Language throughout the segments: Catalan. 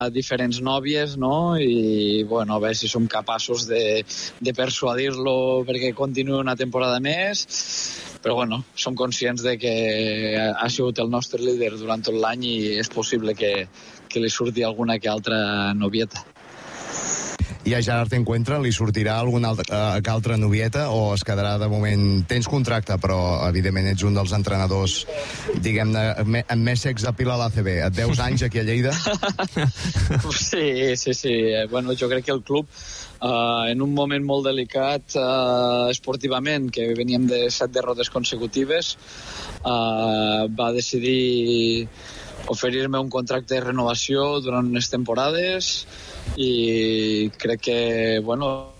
diferents nòvies, no? I bueno, a veure si som capaços de persuadir-lo perquè continuï una temporada més, però bueno, som conscients de que ha sigut el nostre líder durant tot l'any i és possible que li surti alguna que altra novieta. I a Gerard Encuentra li sortirà alguna altra novieta o es quedarà de moment... Tens contracte, però evidentment ets un dels entrenadors, diguem-ne, amb més sex appeal a l'ACB. Et veus anys aquí a Lleida? Sí. Bueno, jo crec que el club, en un moment molt delicat esportivament, que veníem de 7 derrotes consecutives, va decidir oferir-me un contracte de renovació durant unes temporades i crec que, bueno,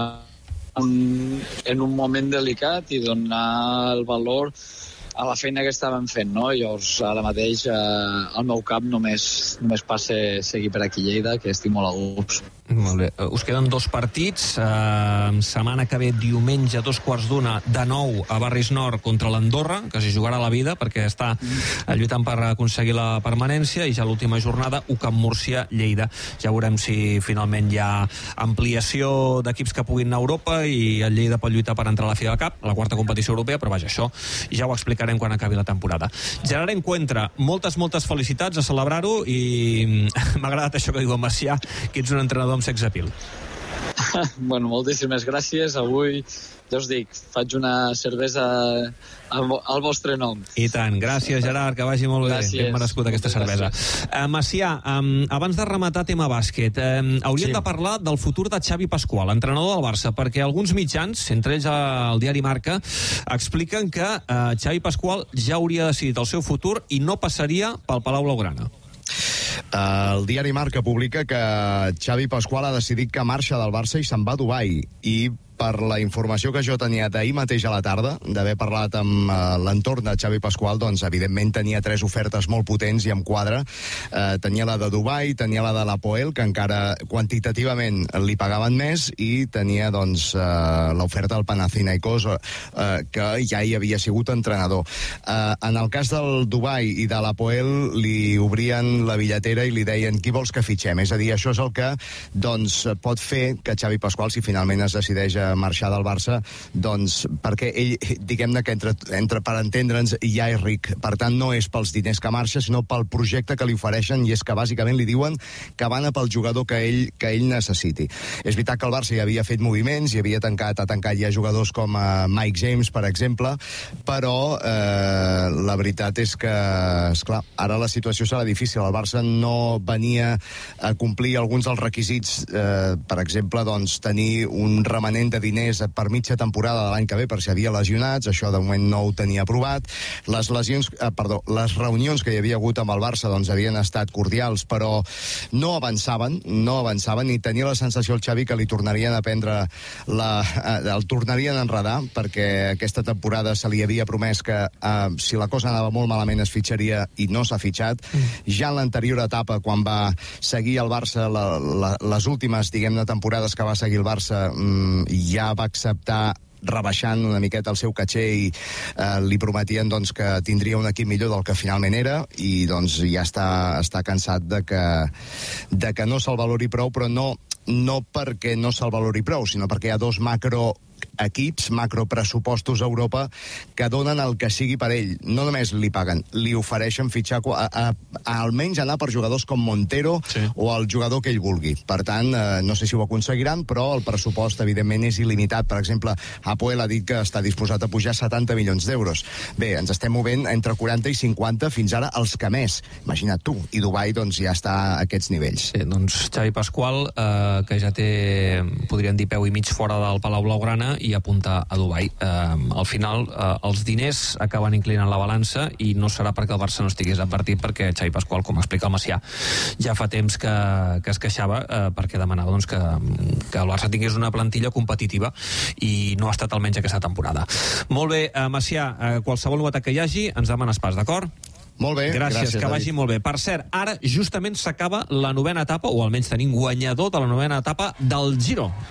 en un moment delicat i donar el valor a la feina que estàvem fent, no? Llavors, ara mateix, al meu cap només passa seguir per aquí a Lleida, que estic molt a gust. Molt bé. Us queden 2 partits. Setmana que ve, diumenge, 2:15, de nou a Barris Nord contra l'Andorra, que s'hi jugarà la vida perquè està lluitant per aconseguir la permanència, i ja l'última jornada, UCAM Múrcia-Lleida. Ja veurem si finalment hi ha ampliació d'equips que puguin anar a Europa i el Lleida pot lluitar per entrar a la FIBA Cup, la 4ª competició europea, però vaja, això ja ho explicarem quan acabi la temporada. Gerard Encuentra, moltes felicitats, a celebrar-ho, i m'ha agradat això que diu en Macià, que ets un entrenador amb sex appeal. Bueno, moltíssimes gràcies. Avui, ja us dic, faig una cervesa al vostre nom. I tant. Gràcies, Gerard, que vagi molt bé. Ben merescut aquesta cervesa. Macià, abans de rematar tema bàsquet, hauríem de parlar del futur de Xavi Pascual, entrenador del Barça, perquè alguns mitjans, entre ells el diari Marca, expliquen que Xavi Pascual ja hauria decidit el seu futur i no passaria pel Palau Blaugrana. El diari Marca publica que Xavi Pascual ha decidit que marxa del Barça i se'n va a Dubai, i per la informació que jo tenia d'ahir mateix a la tarda, d'haver parlat amb l'entorn de Xavi Pascual, doncs evidentment tenia 3 ofertes molt potents i amb quadre. Tenia la de Dubai, tenia la de l'Apoel, que encara quantitativament li pagaven més, i tenia doncs l'oferta del Panathinaikos, que ja hi havia sigut entrenador. En el cas del Dubai i de l'Apoel li obrien la billetera i li deien: qui vols que fitxem? És a dir, això és el que doncs pot fer que Xavi Pascual, si finalment es decideix a marxar del Barça, doncs perquè ell, diguem-ne que entre per entendre'ns, ja és ric, per tant no és pels diners que marxa, sinó pel projecte que li ofereixen, i és que bàsicament li diuen que van a pel jugador que ell necessiti. És veritat que el Barça ja havia fet moviments i havia ha tancat ja jugadors com Mike James, per exemple, però la veritat és que, esclar, ara la situació serà difícil. El Barça no venia a complir alguns dels requisits, per exemple, doncs tenir un remanent de diners per mitja temporada de l'any que ve per si havia lesionats, això de moment no ho tenia aprovat. Les reunions que hi havia hagut amb el Barça doncs havien estat cordials, però no avançaven, i tenia la sensació el Xavi que li tornarien a prendre el tornarien a enredar, perquè aquesta temporada se li havia promès que si la cosa anava molt malament es fitxaria, i no s'ha fitxat. Ja en l'anterior etapa, quan va seguir el Barça, les últimes, diguem-ne, temporades que va seguir el Barça, ja va acceptar rebaixant una miqueta el seu caché, i li prometien doncs que tindria un equip millor del que finalment era, i doncs ja està cansat de que no se'l valori prou, però no perquè no se'l valori prou, sinó perquè hi ha 2 macroequips, macropressupostos a Europa que donen el que sigui per ell. No només li paguen, li ofereixen fitxar almenys anar per jugadors com Montero, o el jugador que ell vulgui. Per tant, no sé si ho aconseguiran, però el pressupost evidentment és il·limitat. Per exemple, Apoel ha dit que està disposat a pujar 70 milions d'euros. Bé, ens estem movent entre 40 i 50, fins ara els que més. Imagina't tu. I Dubai doncs ja està a aquests nivells. Sí, doncs Xavi Pascual, que ja té, podríem dir, peu i mig fora del Palau Blaugrana, i apunta a Dubai. Al final, els diners acaben inclinant la balança, i no serà perquè el Barça no estigués advertit, perquè Xavi Pascual, com explica el Macià, ja fa temps que es queixava, perquè demanava doncs, que el Barça tingués una plantilla competitiva, i no ha estat almenys aquesta temporada. Molt bé, Macià, qualsevol novetat que hi hagi, ens demanes pas, d'acord? Molt bé, gràcies, que vagi molt bé. Per cert, ara justament s'acaba la 9ª etapa, o almenys tenim guanyador de la 9ª etapa del Giro.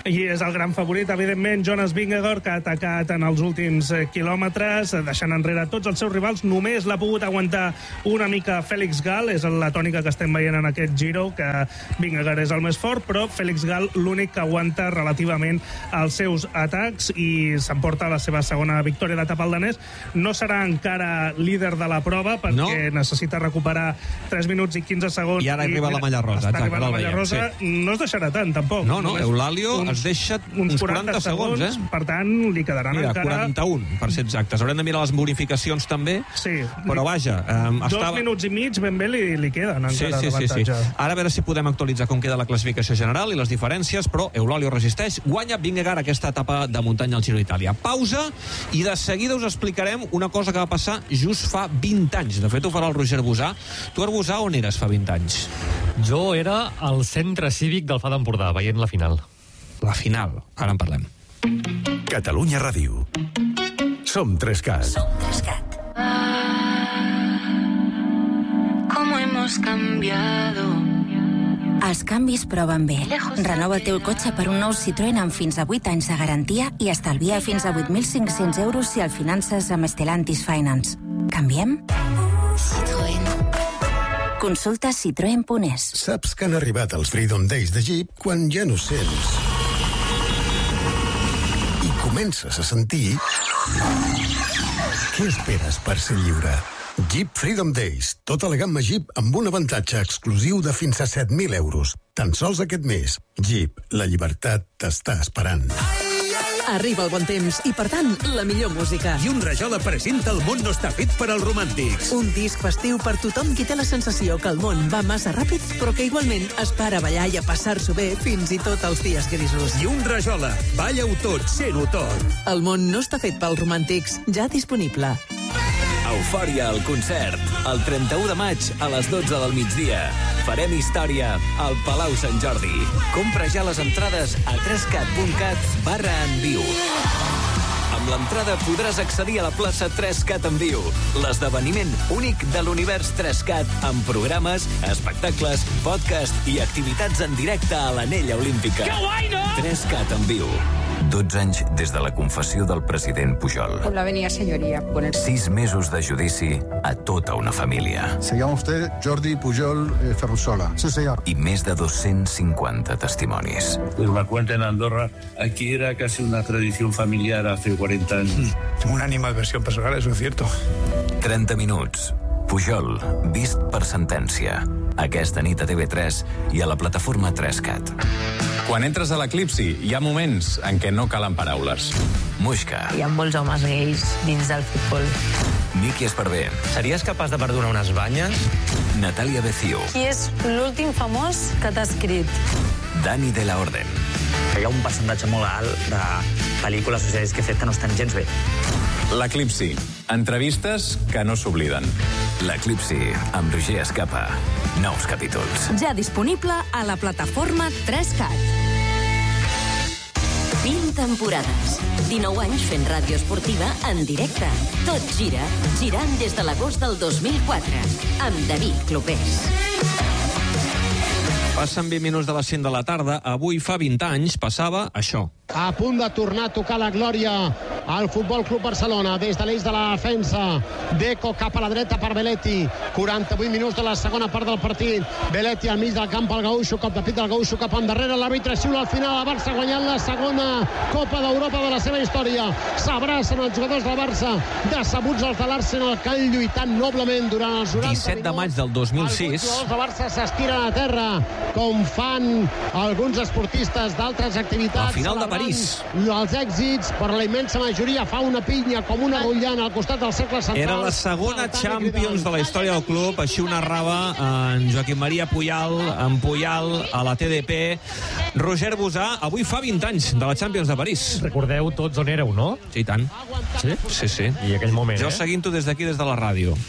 I és el gran favorit, evidentment, Jonas Vingegaard, que ha atacat en els últims quilòmetres, deixant enrere tots els seus rivals. Només l'ha pogut aguantar una mica Félix Gall, és la tònica que estem veient en aquest Giro, que Vingegaard és el més fort, però Félix Gall l'únic que aguanta relativament els seus atacs i s'emporta la seva segona victòria d'etapa al danès. No serà encara líder de la prova perquè necessita recuperar 3 minuts i 15 segons. I ara arriba la malla rosa. Està arribant la malla rosa. No es deixarà tant, tampoc. No, Eulàlio es deixa uns 40 segons, Per tant, li quedaran encara... 41, per ser exactes. Haurem de mirar les bonificacions també, però vaja... 2 minuts i mig ben bé li queden encara d'avantatge. Sí. Ara a veure si podem actualitzar com queda la classificació general i les diferències, però Eulàlio resisteix, guanya Vingegaard aquesta etapa de muntanya al Giro d'Itàlia. Pausa, i de seguida us explicarem una cosa que va passar just fa 20 anys. De fet, ho farà el Roger Busà. Tu, Arbusà, on eres fa 20 anys? Jo era al centre cívic del FA d'Empordà, veient la final. La final, ara en parlem. Catalunya Ràdio. Som 3CAT. Som 3CAT. ¿Cómo hemos cambiado? Els canvis proven bé. Renova el teu cotxe per un nou Citroën amb fins a 8 anys de garantia i estalvia fins a 8.500 euros si el finances amb Stellantis Finance. Canviem? Citroën. Consulta citroen.es. Saps que han arribat els Freedom Days de Jeep quan ja no sents i comences a sentir? Què esperes per ser lliure? Jeep Freedom Days. Tota la gamma Jeep amb un avantatge exclusiu de fins a 7.000 euros. Tan sols aquest mes. Jeep, la llibertat t'està esperant. Arriba el bon temps i, per tant, la millor música. I un Rajola presenta El món no està fet per als romàntics. Un disc festiu per tothom qui té la sensació que el món va massa ràpid, però que igualment es para a ballar i a passar-s'ho bé fins i tot els dies grisos. I un Rajola. Balla-ho tot, sent-ho tot. El món no està fet pels romàntics, ja disponible. Eufòria al concert, el 31 de maig a les 12 del migdia. Farem història al Palau Sant Jordi. Compra ja les entrades a 3cat.cat/enviu. Amb l'entrada podràs accedir a la plaça 3CAT en viu, l'esdeveniment únic de l'univers 3CAT amb programes, espectacles, podcast i activitats en directe a l'Anella Olímpica. Que guai, no? 3CAT en viu. 12 anys des de la confessió del president Pujol. Con la avenida Señoría. 6 mesos de judici a tota una família. Se llama usted Jordi Pujol Ferrusola. Sí, señor. I més de 250 testimonis. Pues me cuenta en Andorra, aquí era casi una tradición familiar hace 40 años. Una animadversión personal, eso es cierto. 30 minuts. Pujol, vist per sentència. Aquesta nit a TV3 i a la plataforma 3CAT. Quan entres a l'Eclipsi, hi ha moments en què no calen paraules. Muixca. Hi ha molts homes gais dins del futbol. Miqui Esparvé. Series capaç de perdonar unes banyes? Natàlia Becio. Qui és l'últim famós que t'ha escrit? Dani de la Orden. Hi ha un percentatge molt alt de pel·lícules o sèries que he fet que no estan gens bé. L'Eclipsi. Entrevistes que no s'obliden. L'Eclipsi, amb Roger Escapa. Nous capítols. Ja disponible a la plataforma 3CAT. 20 temporades. 19 anys fent ràdio esportiva en directe. Tot gira, girant des de l'agost del 2004. Amb David Clopés. Passen 20 minuts de les 5 de la tarda. Avui fa 20 anys passava això. A punt de tornar a tocar la glòria al Futbol Club Barcelona des de l'eix de la defensa. Deco cap a la dreta per Belletti. 48 minuts de la segona part del partit. Belletti al mig del camp al Gaúxo, cop de pit del Gaúxo cap endarrere. L'àrbitre xiula al final. El Barça guanyant la segona Copa d'Europa de la seva història. S'abracen els jugadors del Barça, decebuts els de l'Arsenal, que han lluitat noblement durant els 90 17 de maig del 2006. Els jugadors del Barça s'estiren a terra, com fan alguns esportistes d'altres activitats. La final de París. Els èxits, però la immensa majoria fa una pinya com una rotllana al costat del cercle central. Era la segona Champions de la història del club, així ho narrava en Joaquim Maria Puyal, en Puyal a la TDP. Roger Busà, avui fa 20 anys de la Champions de París. Recordeu tots on éreu, no? Sí, i tant. Sí? Sí, sí. I aquell moment, Jo seguint-ho des d'aquí, des de la ràdio.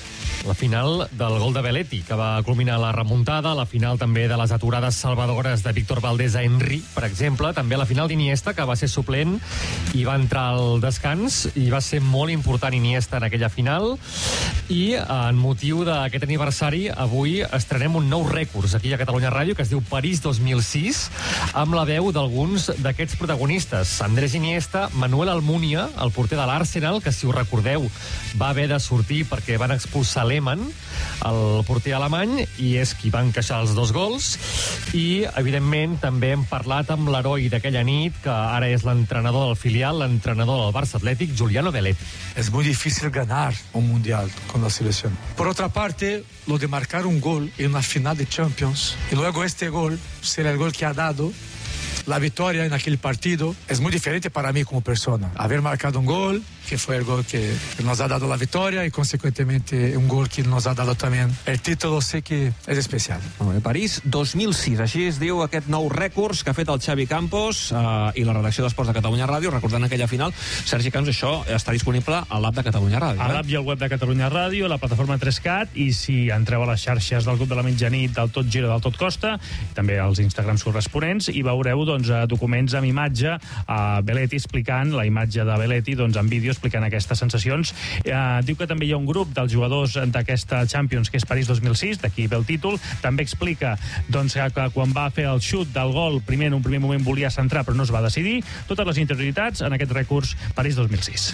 La final del gol de Belletti, que va culminar la remuntada, la final també de les aturades salvadores de Víctor Valdés a Henry, per exemple, també la final d'Iniesta, que va ser suplent i va entrar al descans, i va ser molt important Iniesta en aquella final. I en motiu d'aquest aniversari, avui estrenem un nou rècord aquí a Catalunya Ràdio, que es diu París 2006, amb la veu d'alguns d'aquests protagonistes. Andrés Iniesta, Manuel Almunia, el porter de l'Arsenal, que si us recordeu va haver de sortir perquè van expulsar Lehmann, el porter alemany, i és qui va encaixar els 2 gols. I, evidentment, també hem parlat amb l'heroi d'aquella nit, que ara és l'entrenador del filial, l'entrenador del Barça Atlètic, Giuliano Belletti. Es muy difícil ganar un mundial con la selección. Por otra parte, lo de marcar un gol en una final de Champions y luego este gol será el gol que ha dado la victoria en aquel partido es muy diferente para mí como persona. Haber marcado un gol, que fue el gol que nos ha dado la victoria y consecuentemente un gol que nos ha dado también el título, sé que és especial. París 2006, així es diu aquest nou rècords que ha fet el Xavi Campos i la redacció d'Esports de Catalunya Ràdio, recordant aquella final. Sergi Camps, això està disponible a l'app de Catalunya Ràdio. A l'app i al web de Catalunya Ràdio, la plataforma 3CAT, i si entreu a les xarxes del grup de la mitjanit, del Tot Gira, del Tot Costa, també als Instagrams corresponents, i veureu documents amb imatge a Belletti explicant, la imatge de Belletti en vídeo explicant aquestes sensacions. Diu que també hi ha un grup dels jugadors d'aquesta Champions, que és París 2006, d'aquí ve el títol. També explica que quan va fer el xut del gol, primer en un primer moment volia centrar però no es va decidir. Totes les interioritats en aquest rècords París 2006.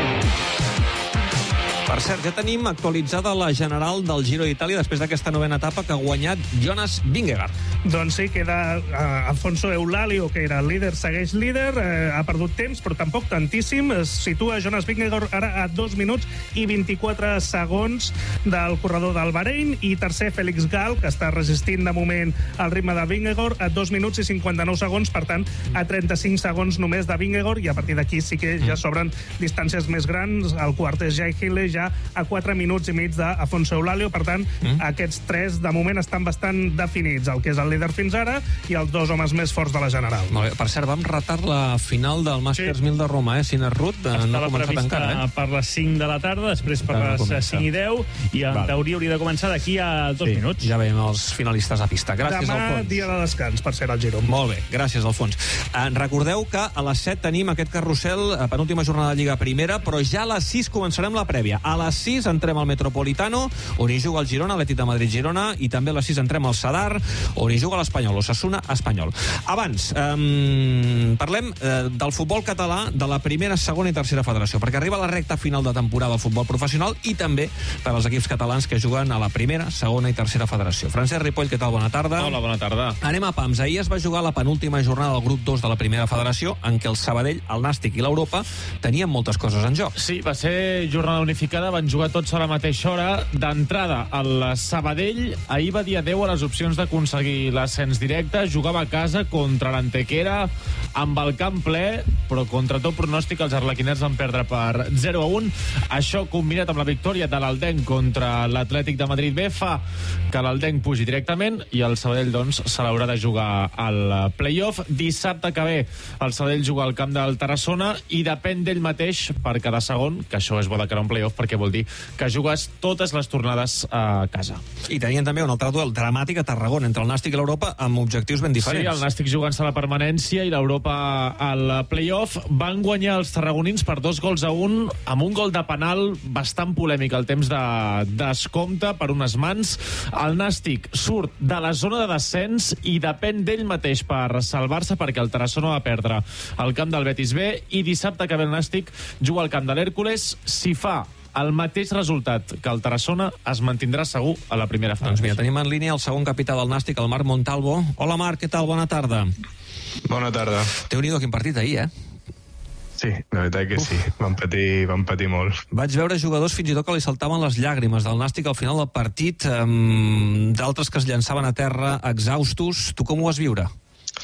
Per cert, ja tenim actualitzada la general del Giro d'Itàlia després d'aquesta novena etapa que ha guanyat Jonas Vingegaard. Doncs sí, queda Alfonso Eulalio, que era el líder, segueix líder, ha perdut temps, però tampoc tantíssim. Es situa Jonas Vingegaard ara a 2 minuts i 24 segons del corredor del Bahrein, i tercer Félix Gall, que està resistint de moment el ritme de Vingegaard, a 2 minuts i 59 segons, per tant, a 35 segons només de Vingegaard, i a partir d'aquí sí que ja s'obren distàncies més grans. El quart és Jai Hille, ja a 4 minuts i mig d'Afonso Eulalio. Per tant, aquests 3 de moment estan bastant definits, el que és el líder fins ara i els 2 homes més forts de la general. Molt bé. Per cert, vam retar la final del Masters 1000 de Roma, Sinner Ruth, no ha començat encara. Per les 5 de la tarda, després per les 5 i 10, i en teoria hauria de començar d'aquí a 2 minuts. Ja veiem els finalistes a pista. Gràcies, Alfons. Demà, dia de descans, per ser al Giro. Molt bé, gràcies, Alfons. Recordeu que a les 7 tenim aquest carrusel, penúltima jornada de Lliga Primera, però ja a les 6 començarem la prèvia. A les 6 entrem al Metropolitano, on hi juga el Girona, l'Atlètic de Madrid-Girona, i també a les 6 entrem al Sadar, on hi juga l'Espanyol, Osasuna-Espanyol. Abans, parlem del futbol català, de la primera, segona i tercera federació, perquè arriba la recta final de temporada del futbol professional i també per als equips catalans que juguen a la primera, segona i tercera federació. Francesc Ripoll, què tal? Bona tarda. Hola, bona tarda. Anem a pams. Ahir es va jugar la penúltima jornada del grup 2 de la primera federació, en què el Sabadell, el Nàstic i l'Europa tenien moltes coses en joc. Sí, va ser jornada unificada, van jugar tots a la mateixa hora. D'entrada, el Sabadell ahir va dir adeu a les opcions d'aconseguir l'ascens directe, jugava a casa contra l'Antequera amb el camp ple, però contra tot pronòstic els arlequinets van perdre per 0-1. Això, combinat amb la victòria de l'Aldenc contra l'Atlètic de Madrid B, fa que l'Aldenc pugi directament i el Sabadell, doncs, se l'haurà de jugar al play-off. Dissabte que ve el Sabadell juga al camp del Tarassona i depèn d'ell mateix per cada segon, que això és bo de cara a un play-off perquè vol dir que jugues totes les tornades a casa. I tenien també un altre duel dramàtic a Tarragona entre el Nàstic i l'Europa amb objectius ben diferents. Sí, el Nàstic jugant-se a la permanència i l'Europa al play-off. Van guanyar els tarragonins per 2-1 amb un gol de penal bastant polèmic al temps de descompte per unes mans. El Nàstic surt de la zona de descens i depèn d'ell mateix per salvar-se, perquè el Tarassona va perdre al camp del Betis B i dissabte que ve el Nàstic juga al camp de l'Hèrcules. Si fa el mateix resultat que el Tarassona, es mantindrà segur a la primera fase. Doncs mira, tenim en línia el segon capità del Nàstic, el Marc Montalvo. Hola, Marc, què tal? Bona tarda. Bona tarda. Déu-n'hi-do, quin partit ahir, Sí, la veritat que sí. Van patir molt. Vaig veure jugadors fins i tot que li saltaven les llàgrimes del Nàstic al final del partit, d'altres que es llançaven a terra exhaustos. Tu com ho vas viure?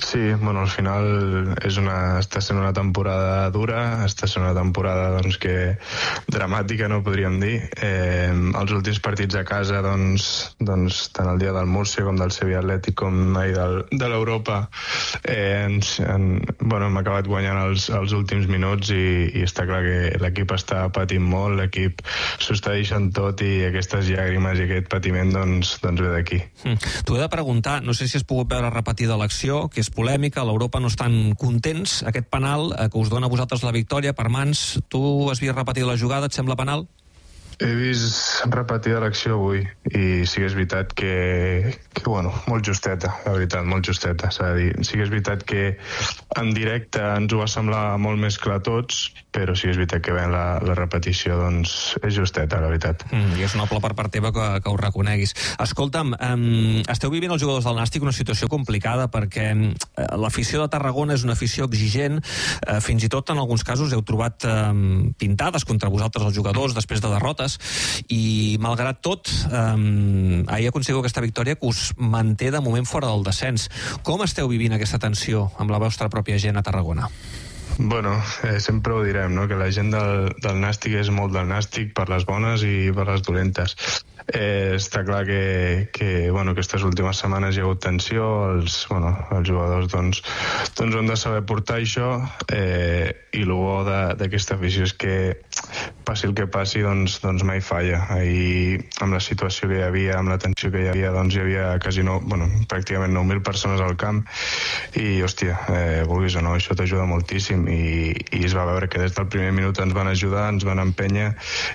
Sí, bueno, al final està sent una temporada dura, està sent una temporada doncs, que dramàtica, no podríem dir. Els últims partits a casa, doncs, tant el dia del Múrcia com del Sevilla Atlètic com ahir de l'Europa, hem acabat guanyant els últims minuts i està clar que l'equip està patint molt, l'equip s'ho està deixant tot i aquestes llàgrimes i aquest patiment doncs ve d'aquí. T'ho he de preguntar, no sé si has pogut veure repetida l'acció, que és polèmica, a l'Europa no estan contents. Aquest penal que us dona a vosaltres la victòria per mans, tu has vist repetida la jugada, et sembla penal? He vist repetida l'acció avui i sí que és veritat que molt justeta, la veritat, molt justeta, s'ha de dir. Sí que és veritat que en directe ens ho va semblar molt més clar a tots, però sí que és veritat que veient la repetició, doncs és justeta, la veritat. I és noble per part teva que ho reconeguis. Escolta'm, esteu vivint els jugadors del Nàstic una situació complicada perquè l'afició de Tarragona és una afició exigent, fins i tot en alguns casos heu trobat pintades contra vosaltres els jugadors després de derrotes, i malgrat tot ahir aconseguiu aquesta victòria que us manté de moment fora del descens. Com esteu vivint aquesta tensió amb la vostra pròpia gent a Tarragona? Bueno, sempre ho direm, no? Que la gent del Nàstic és molt del Nàstic per les bones i per les dolentes. Està clar que aquestes últimes setmanes hi ha hagut tensió, els jugadors doncs han de saber portar això, i el bo d'aquesta afició és que passi el que passi, doncs mai falla. Ahir, amb la situació que hi havia, amb la tensió que hi havia, doncs hi havia pràcticament 9.000 persones al camp i, hòstia, vulguis o no, això t'ajuda moltíssim i es va veure que des del primer minut ens van ajudar, ens van empènyer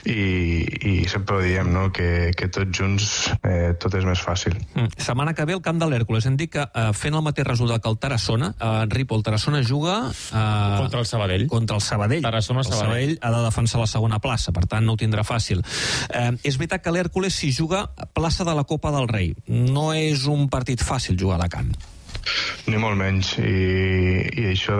i sempre ho diem, no?, que tots junts tot és més fàcil. Setmana que ve al camp de l'Hèrcules hem dit que fent el mateix resultat que el Tarassona, Ripoll, el Tarassona juga contra el Sabadell. El Sabadell ha de defensar la segona plaça, per tant no ho tindrà fàcil. És veritat que l'Hèrcules s'hi juga plaça de la Copa del Rei. No és un partit fàcil jugar a Alacant. Ni molt menys, i això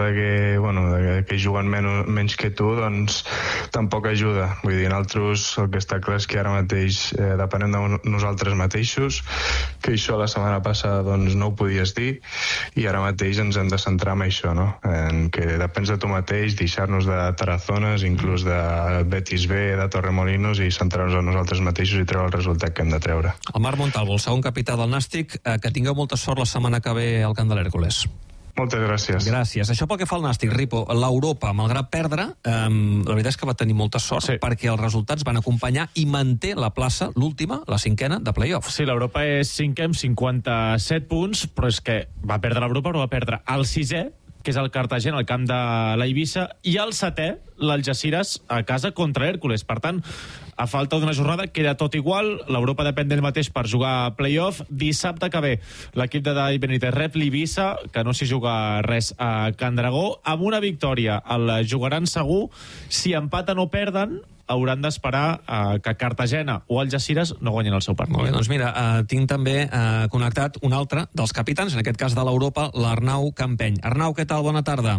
de que juguen menys que tu, doncs tampoc ajuda. Vull dir, nosaltres el que està clar és que ara mateix depenem de nosaltres mateixos, que això la setmana passada doncs no ho podies dir, i ara mateix ens hem de centrar en això, no? En que depens de tu mateix, deixar-nos de Tarazones, inclús de Betis B, de Torremolinos, i centrar-nos en nosaltres mateixos i treure el resultat que hem de treure. El Marc Montalvo, el segon capità del Nàstic, que tingueu molta sort la setmana que ve al camp de l'Hèrcules. Moltes gràcies. Gràcies. Això pel que fa al Nàstic, Ripo. L'Europa, malgrat perdre, la veritat és que va tenir molta sort, perquè els resultats van acompanyar i manté la plaça, l'última, la cinquena, de play-off. Sí, l'Europa és cinquè amb 57 punts, però és que va perdre l'Europa, però va perdre el sisè, que és el Cartagena, al camp de l'Eivissa, i el setè, l'Algeciras, a casa contra l'Hèrcules. Per tant, a falta d'una jornada queda tot igual, l'Europa depèn d'ell mateix per jugar a play-off. Dissabte que ve l'equip de David Benítez rep l'Eivissa, que no s'hi juga res a Can Dragó, amb una victòria el jugaran segur. Si empaten o perden, hauran d'esperar que Cartagena o Algeciras no guanyin el seu partit. Molt bé, doncs mira, tinc també connectat un altre dels capitans, en aquest cas de l'Europa, l'Arnau Campeny. Arnau, què tal? Bona tarda.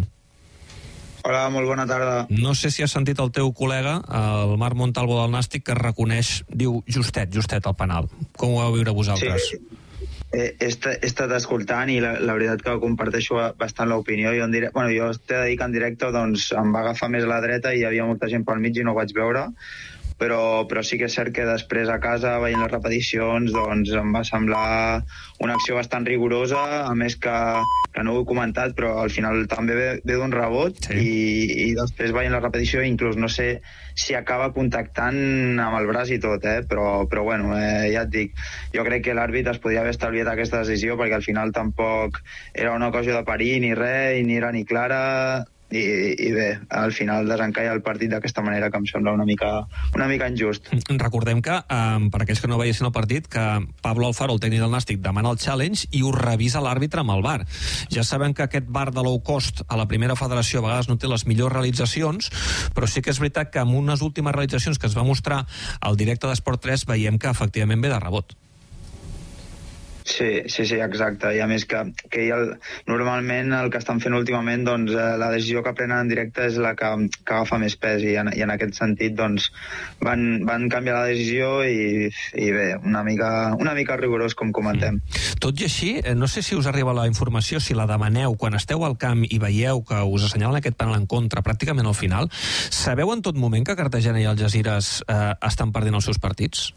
Hola, molt bona tarda. No sé si has sentit el teu col·lega, el Marc Montalvo del Nàstic, que reconeix, diu justet el penal. Com ho vau viure vosaltres? Sí. He estat escoltant i la veritat que comparteixo bastant l'opinió. Jo t'he de dir que en directe doncs, em va agafar més a la dreta i hi havia molta gent pel mig i no ho vaig veure, però sí que és cert que després a casa, veient les repeticions, doncs em va semblar una acció bastant rigorosa, a més que no ho he comentat, però al final també ve d'un rebot, sí. I després veient la repetició inclús no sé si acaba contactant amb el braç i tot, però bueno, ja et dic, jo crec que l'àrbit es podia haver estalviat aquesta decisió perquè al final tampoc era una ocasió de perill ni res, ni era ni clara. I bé, al final desencalla el partit d'aquesta manera que em sembla una mica injust. Recordem que, per aquells que no veiessin el partit, que Pablo Alfaro, el tècnic del Nàstic, demana el challenge i ho revisa l'àrbitre amb el VAR. Ja sabem que aquest VAR de low cost a la primera federació a vegades no té les millors realitzacions, però sí que és veritat que amb unes últimes realitzacions que es va mostrar al directe d'Esport 3 veiem que efectivament ve de rebot. Sí, exacte. I a més que normalment el que estan fent últimament, doncs, la decisió que prenen en directe és la que agafa més pes i en aquest sentit doncs, van canviar la decisió i bé, una mica rigorós, com comentem. Tot i així, no sé si us arriba la informació, si la demaneu quan esteu al camp i veieu que us assenyalen aquest penal en contra pràcticament al final, sabeu en tot moment que Cartagena i Algesires estan perdent els seus partits?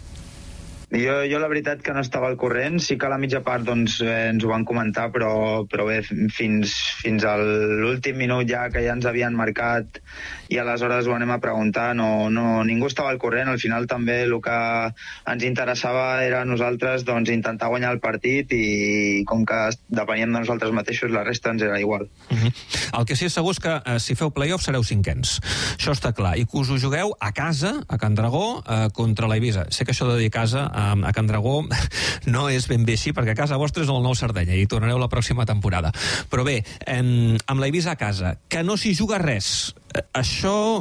Jo la veritat que no estava al corrent, sí que a la mitja part doncs, ens ho van comentar, però bé, fins a l'últim minut ja que ja ens havien marcat i aleshores ho anem a preguntar, ningú estava al corrent. Al final també el que ens interessava era nosaltres doncs, intentar guanyar el partit i com que depeníem de nosaltres mateixos, la resta ens era igual. El que sí és segur és que si feu play-off sereu cinquens, això està clar, i que us ho jugueu a casa, a Can Dragó, contra l'Eivissa. Sé que això de dir casa a Can Dragó no és ben bé així, perquè a casa vostra és el Nou Sardenya i tornareu la pròxima temporada. Però bé, amb l'Eivissa a casa, que no s'hi juga res, això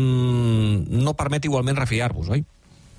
no permet igualment refiar-vos, oi?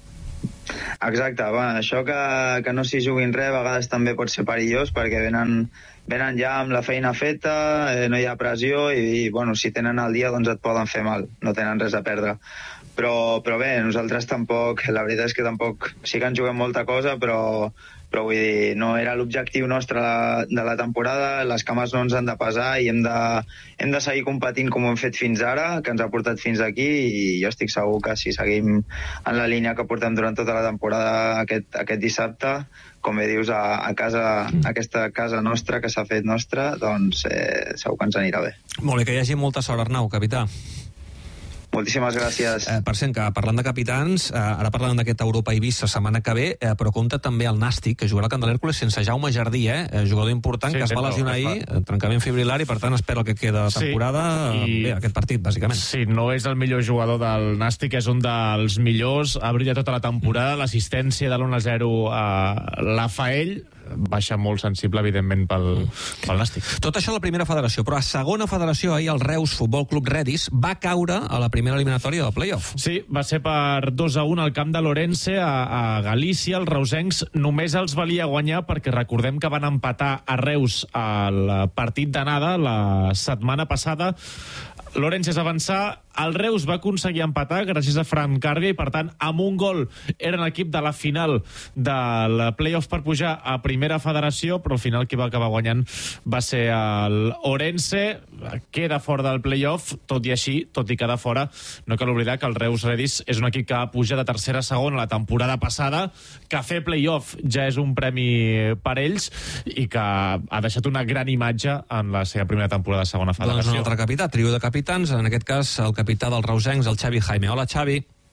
Exacte, això que no s'hi juguin res a vegades també pot ser perillós perquè venen ja amb la feina feta, no hi ha pressió i bueno, si tenen el dia doncs et poden fer mal, no tenen res a perdre. Però bé, nosaltres tampoc, la veritat és que tampoc, sí que ens juguem molta cosa, però vull dir, no era l'objectiu nostre de la temporada, les cames no ens han de pesar i hem de seguir competint com ho hem fet fins ara, que ens ha portat fins aquí, i jo estic segur que si seguim en la línia que portem durant tota la temporada aquest dissabte, com bé dius, a casa, aquesta casa nostra que s'ha fet nostra, doncs segur que ens anirà bé. Molt bé, que hi hagi molta sort, Arnau, capità. Moltíssimes gràcies. Per cert, que parlant de capitans, ara parlant d'aquest Europa-Eivissa setmana que ve, però compta també el Nàstic, que jugarà al Camp de l'Hèrcules sense Jaume Jardí, jugador important, que es va lesionar ahir, trencament fibrilar, i per tant espera el que queda de temporada, bé, aquest partit, bàsicament. Sí, no és el millor jugador del Nàstic, és un dels millors, ha brillat tota la temporada, l'assistència de l'1-0 la fa ell, baixa molt sensible, evidentment, pel Nàstic. Tot això a la primera federació, però a segona federació, ahir el Reus Futbol Club Redis va caure a la primera eliminatòria del play-off. Sí, va ser per 2-1 al camp de l'Orense a Galícia. Els reusencs només els valia guanyar perquè recordem que van empatar a Reus al partit d'anada la setmana passada. L'Orense és avançar, el Reus va aconseguir empatar gràcies a Fran Càrdia i per tant amb un gol eren l'equip de la final del play-off per pujar a primera federació, però al final qui va acabar guanyant va ser l'Orense, queda fora del play-off, tot i així, tot i quedar fora, no cal oblidar que el Reus Redis és un equip que va pujar de tercera a segona la temporada passada, que fer play-off ja és un premi per ells i que ha deixat una gran imatge en la seva primera temporada de segona federació. Doncs un altre capità, trio de capitans, en aquest cas el capità dels reusencs, el Xavi Jaime. Hola, Xavi.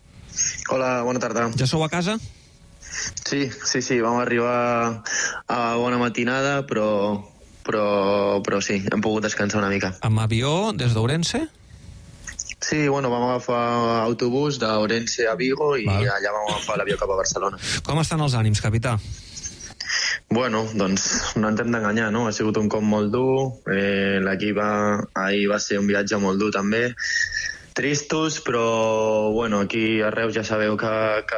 Hola, bona tarda. Ja sou a casa? Sí, vam arribar a bona matinada, però sí, hem pogut descansar una mica. Amb avió des d'Ourense? Sí, bueno, vam agafar autobús d'Ourense a Vigo i allà vam agafar l'avió cap a Barcelona. Com estan els ànims, capità? Bueno, doncs no ens hem d'enganyar, no? Ha sigut un cop molt dur, l'equip ahir va ser un viatge molt dur també, tristos, però bueno, aquí a Reus ja sabeu que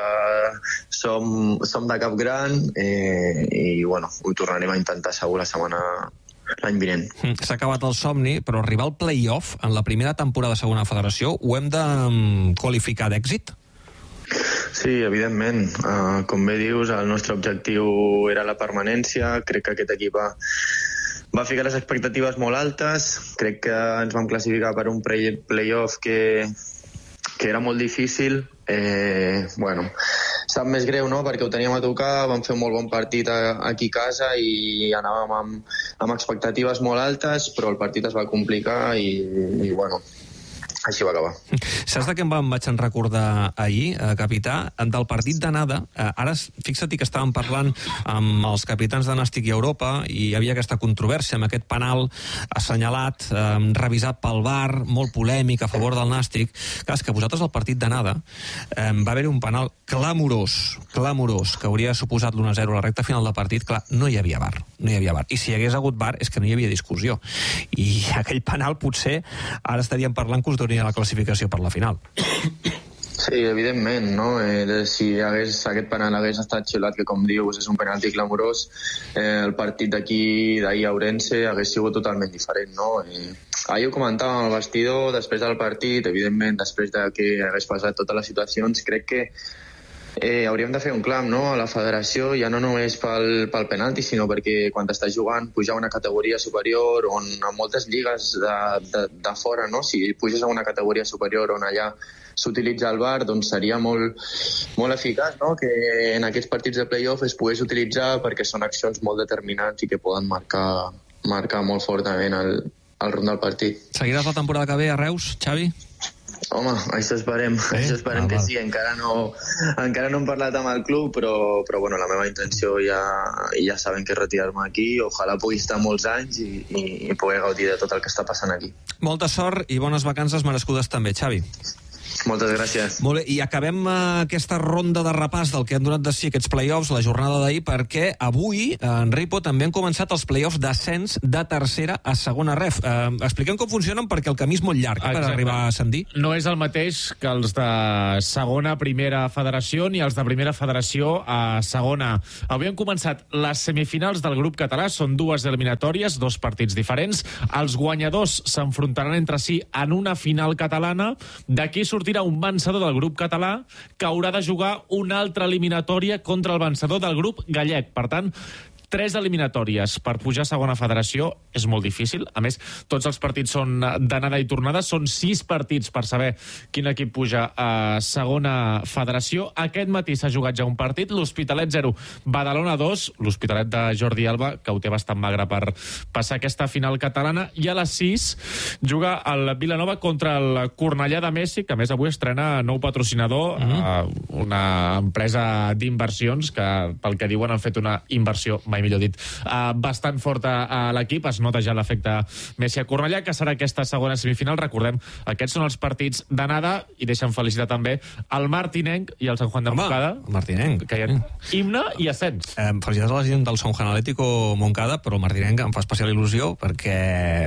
som de cap gran i bueno, ho tornarem a intentar segur l'any vinent. S'ha acabat el somni, però arribar al play-off en la primera temporada de segona federació ho hem de qualificar d'èxit? Sí, evidentment. Com bé dius, el nostre objectiu era la permanència. Crec que aquest equip va ficar les expectatives molt altes. Crec que ens vam classificar per un play-off que era molt difícil. Bueno, sap més greu, no?, perquè ho teníem a tocar, vam fer un molt bon partit aquí a casa i anàvem amb expectatives molt altes, però el partit es va complicar i bueno, així va acabar. Saps de què em vaig recordar ahir, capità? Del partit d'anada. Ara, fixa't que estàvem parlant amb els capitans de Nàstic i Europa i hi havia aquesta controvèrsia amb aquest penal assenyalat, revisat pel VAR, molt polèmic a favor del Nàstic. Clar, és que vosaltres al partit d'anada va haver-hi un penal clamorós, que hauria suposat l'1-0 a la recta final del partit. Clar, no hi havia VAR. I si hi hagués hagut VAR és que no hi havia discussió. I aquell penal potser ara estaríem parlant que us donaria la classificació per la final. Sí, evidentment, no? Si aquest penal hagués estat xiulat, que com dius és un penalti clamorós, el partit d'ahir a Ourense hagués sigut totalment diferent, no? Ahir ho comentàvem al vestidor, després del partit, evidentment, després de que hagués passat totes les situacions, crec que hauríem de fer un clam, no?, a la federació, ja no només pel penalti, sinó perquè quan estàs jugant pujar a una categoria superior, on a moltes lligues de fora, no?, si puges a una categoria superior on allà s'utilitza el VAR, doncs seria molt eficaç, no?, que en aquests partits de play-off es pogués utilitzar perquè són accions molt determinants i que poden marcar molt fortament el rumb del partit. Seguiràs la temporada que ve a Reus, Xavi? Home, això esperem que sí. Encara no hem parlat amb el club, però bueno, la meva intenció ja saben que és retirar-me aquí. Ojalà pugui estar molts anys i poder gaudir de tot el que està passant aquí. Molta sort i bones vacances merescudes també, Xavi. Moltes gràcies. Molt bé, i acabem aquesta ronda de repàs del que han donat de si aquests play-offs, la jornada d'ahir, perquè avui, en Ripo, també han començat els play-offs d'ascens de tercera a segona ref. Expliquem com funcionen, perquè el camí és molt llarg per arribar a ascendir. No és el mateix que els de segona a primera federació ni els de primera federació a segona. Avui han començat les semifinals del grup català, són dues eliminatòries, dos partits diferents. Els guanyadors s'enfrontaran entre si en una final catalana. D'aquí sortirà un vencedor del grup català que haurà de jugar una altra eliminatòria contra el vencedor del grup gallec. Per tant, 3 eliminatòries per pujar a segona federació és molt difícil. A més, tots els partits són d'anada i tornada. Són 6 partits per saber quin equip puja a segona federació. Aquest matí s'ha jugat ja un partit, l'Hospitalet 0, Badalona 2, l'Hospitalet de Jordi Alba, que ho té bastant magre per passar aquesta final catalana, i a les 6 juga el Vilanova contra el Cornellà de Messi, que a més avui estrena nou patrocinador, una empresa d'inversions que, pel que diuen, han fet una inversió, mai millor dit, bastant forta a l'equip. Es nota ja l'efecte Messi a Cornellà, que serà aquesta segona semifinal. Recordem, aquests són els partits d'anada, i deixen felicitar també el Martinenc i el Sant Juan de Moncada. El Martinenc. Que hi ha himne i ascens. Felicitats a la gent del Sant Juan Atlético Moncada, però el Martinenc em fa especial il·lusió perquè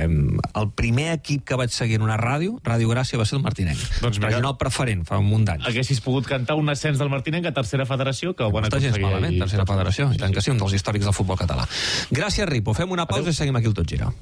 el primer equip que vaig seguir en una ràdio, Ràdio Gràcia, va ser el Martinenc. Doncs regional preferent, fa un munt d'anys. Haguessis pogut cantar un ascens del Martinenc a tercera federació, que ho van aconseguir. No està gens malament, tercera federació. I tant que sí, un dels històrics del futbol català. Gràcies, Ripo. Fem una pausa i seguim aquí el Tot Gira.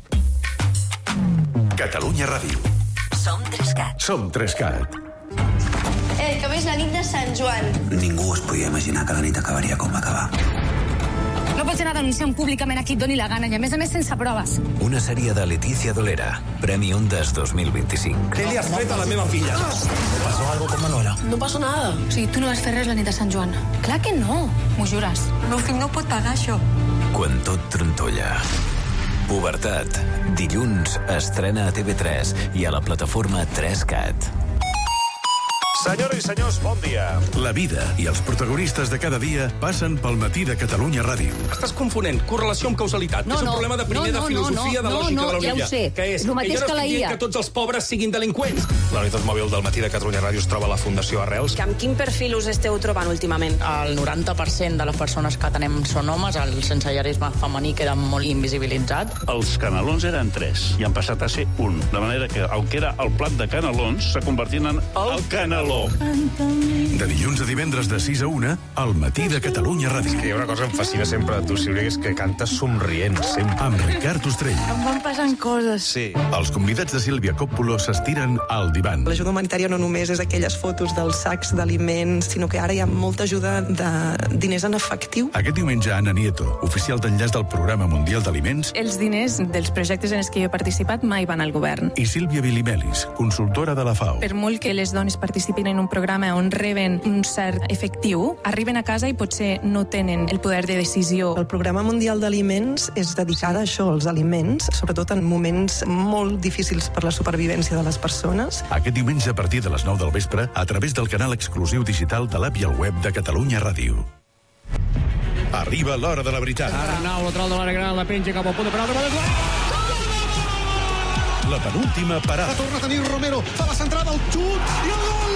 Catalunya Ràdio. Som 3CAT. Som 3CAT. Que avui és la nit de Sant Joan. Ningú es podia imaginar que la nit acabaria com va acabar. No pots anar denunciant públicament a qui et doni la gana, i a més sense proves. Una sèrie de Letícia Dolera, Premi Ondas 2025. Què li has fet a la meva filla? ¿Pasó algo con Manuela? No passa nada. O sigui, tu no vas fer res la nit de Sant Joan. Clar que no, m'ho jures. El meu fill no pot pagar això. Quan tot trontolla. Pubertat. Dilluns estrena a TV3 i a la plataforma 3CAT. Senyores i senyors, bon dia. La vida i els protagonistes de cada dia passen pel matí de Catalunya Ràdio. Estàs confonent correlació amb causalitat. És un problema de primer de filosofia de lògica de la Unilla. Ja ho sé. Què és? El mateix que la IA. Que tots els pobres siguin delinqüents. La unitat mòbil del matí de Catalunya Ràdio es troba a la Fundació Arrels. Amb quin perfil us esteu trobant últimament? El 90% de les persones que atenem són homes, el sensellarisme femení queda molt invisibilitzat. Els canelons eren 3 i han passat a ser 1. De manera que el que era el plat de canelons s'ha convertit en el caneló. De dilluns a divendres de 6 a 1, al matí de Catalunya Ràdio. Hi ha una cosa que em fascina sempre de tu, Sílvia, és que cantes somrient, sempre. Amb Ricard Ostrell. Em van passant coses. Sí. Els convidats de Sílvia Coppola s'estiren al divan. L'ajuda humanitària no només és aquelles fotos dels sacs d'aliments, sinó que ara hi ha molta ajuda de diners en efectiu. Aquest diumenge, Ana Nieto, oficial d'enllaç del Programa Mundial d'Aliments, Els diners dels projectes en els que jo he participat mai van al govern. i Sílvia Bilimelis, consultora de la FAO. Per molt que les dones participin en un programa on reben un cert efectiu, arriben a casa i potser no tenen el poder de decisió. El Programa Mundial d'Aliments és dedicat a això, als aliments, sobretot en moments molt difícils per la supervivència de les persones. Aquest diumenge a partir de les 9 del vespre, a través del canal exclusiu digital de l'app i el web de Catalunya Ràdio. Arriba l'hora de la veritat. Arnau, lateral de l'àrea gran, la penja cap al punt de penal. La penúltima parada. La torna a tenir Romero, fa la centrada, el xut i el gol!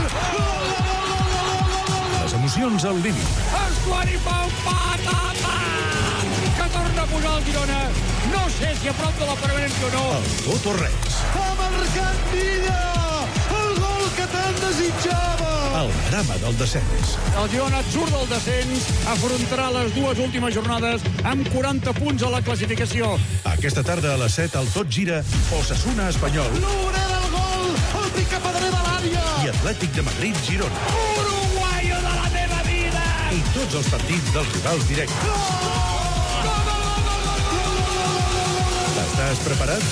Les emocions al límit. Esquari Pau, patata! Que torna a posar el Girona. No sé si a prop de la permanència o no. El tot o res. Ha marcat Villa! El gol que tant desitjava! El drama del descens. El Girona surt del descens, afrontarà les dues últimes jornades amb 40 punts a la classificació. Aquesta tarda a les 7 el Tot Gira, Osasuna Espanyol. L'obrer del gol, el picapedrer de l'àrea. I Atlètic de Madrid, Girona. Uruguaio de la meva vida! I tots els partits dels rivals directes. Estàs preparat?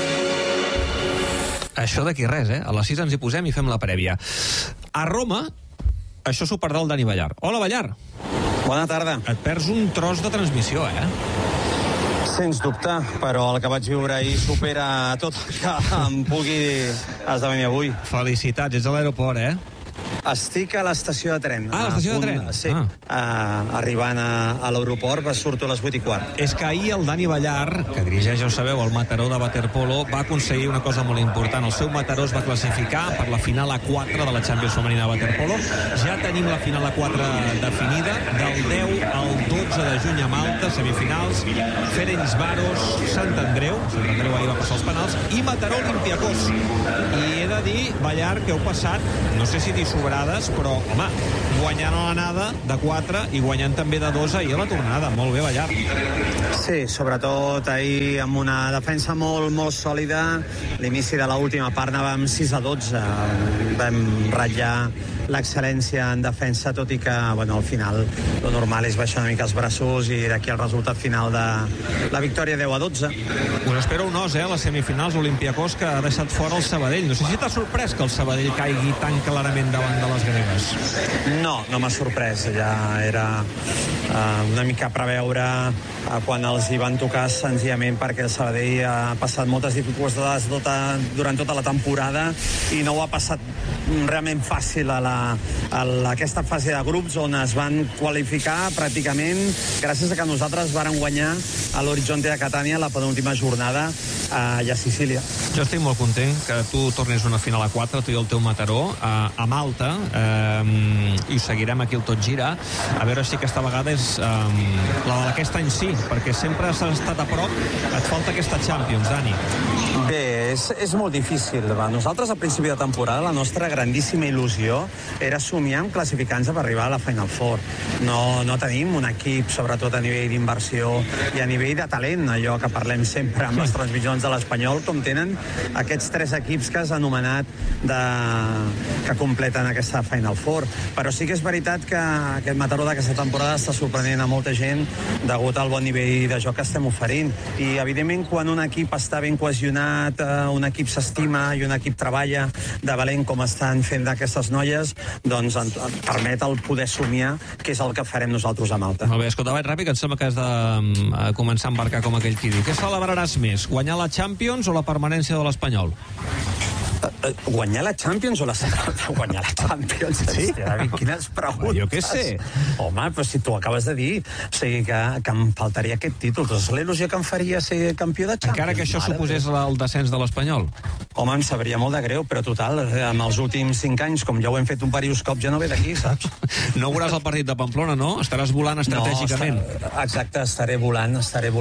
Això d'aquí res, a les 6 ens hi posem i fem la prèvia. A Roma, això s'ho perdrà el Dani Ballar. Hola, Ballar. Bona tarda. Et perds un tros de transmissió, Sens dubte, però el que vaig viure ahir supera tot el que em pugui esdevenir avui. Felicitats, ets a l'aeroport, Estic a l'estació de tren. Ah, l'estació de tren? Sí, arribant a l'aeroport, surto a les 8:15. És que ahir el Dani Ballar, que dirigeix, ja ho sabeu, el Mataró de waterpolo, va aconseguir una cosa molt important. El seu Mataró es va classificar per la final A4 de la Champions femenina de waterpolo. Ja tenim la final A4 definida, del 10 al 12 de juny a Malta, semifinals, Ferencváros, Sant Andreu ahir va passar els penals, i Mataró Olympiacos. I he de dir, Ballar, que heu passat, no sé si sobrades, però, home, guanyant a l'anada de 4 i guanyant també de 2 ahir a la tornada. Molt bé, Ballar. Sí, sobretot ahir amb una defensa molt, molt sòlida. L'inici de l'última part anàvem 6-12. Vam ratllar l'excel·lència en defensa, tot i que, al final, el normal és baixar una mica els braços i d'aquí el resultat final de la victòria 10-12. Us espero un os, a les semifinals, Olympiacos, que ha deixat fora el Sabadell. No sé si t'ha sorprès que el Sabadell caigui tan clarament davant de les gregues. No m'ha sorprès. Ja era una mica a preveure quan els hi van tocar, senzillament perquè el Sabadell ha passat moltes dificultats durant tota la temporada i no ho ha passat realment fàcil a aquesta fase de grups on es van qualificar pràcticament gràcies a que nosaltres vàrem guanyar a l'Horizonte de Catània la penúltima jornada allà a Sicília. Jo estic molt content que tu tornis una final a 4, tu i el teu Mataró, a Malta, i ho seguirem aquí el Tot Gira, a veure si aquesta vegada és la d'aquest any sí, perquè sempre has estat a prop, et falta aquesta Champions, Dani. Bé, és molt difícil. Nosaltres al principi de temporada la nostra grandíssima il·lusió era somiar amb classificants per arribar a la Final Four. No tenim un equip, sobretot a nivell d'inversió i a nivell de talent, allò que parlem sempre amb les transmissions de l'Espanyol, com tenen aquests 3 equips que has anomenat que completen aquesta Final Four. Però sí que és veritat que aquest Mataró d'aquesta temporada està sorprenent a molta gent degut al bon nivell de joc que estem oferint. I, evidentment, quan un equip està ben cohesionat, un equip s'estima i un equip treballa de valent com estan fent d'aquestes noies, doncs ens permet el poder somiar, que és el que farem nosaltres a Malta. Molt bé, escolta, vaig ràpid, que em sembla que has de començar a embarcar com aquell qui diu. Què celebraràs més, guanyar la Champions o la permanència de l'Espanyol? Guanyar la Champions o guanyar la Champions? Sí? David, quines preguntes. Jo què sé. Home, però si tu acabes de dir, o sigui que em faltaria aquest títol. Doncs la il·lusió que em faria ser campió de Champions. Encara que això suposés el descens de l'Espanyol. Home, em sabria molt de greu, però total, en els últims 5 anys, com ja ho hem fet un diversos cops, ja no ve d'aquí, saps? No veuràs el partit de Pamplona, no? Estaràs volant estratègicament. Exacte, estaré volant